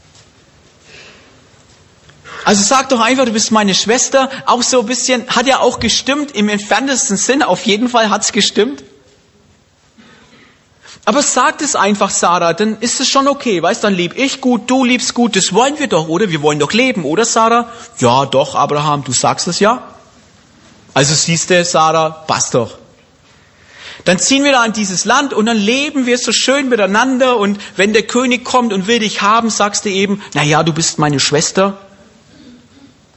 Also sag doch einfach, du bist meine Schwester. Auch so ein bisschen, hat ja auch gestimmt, im entferntesten Sinn. Auf jeden Fall hat's gestimmt. Aber sag es einfach, Sarah, dann ist es schon okay. Weißt, dann lebe ich gut, du liebst gut. Das wollen wir doch, oder? Wir wollen doch leben, oder Sarah? Ja, doch, Abraham, du sagst es ja. Also siehst du, Sarah, passt doch. Dann ziehen wir da in dieses Land und dann leben wir so schön miteinander und wenn der König kommt und will dich haben, sagst du eben, na ja, du bist meine Schwester.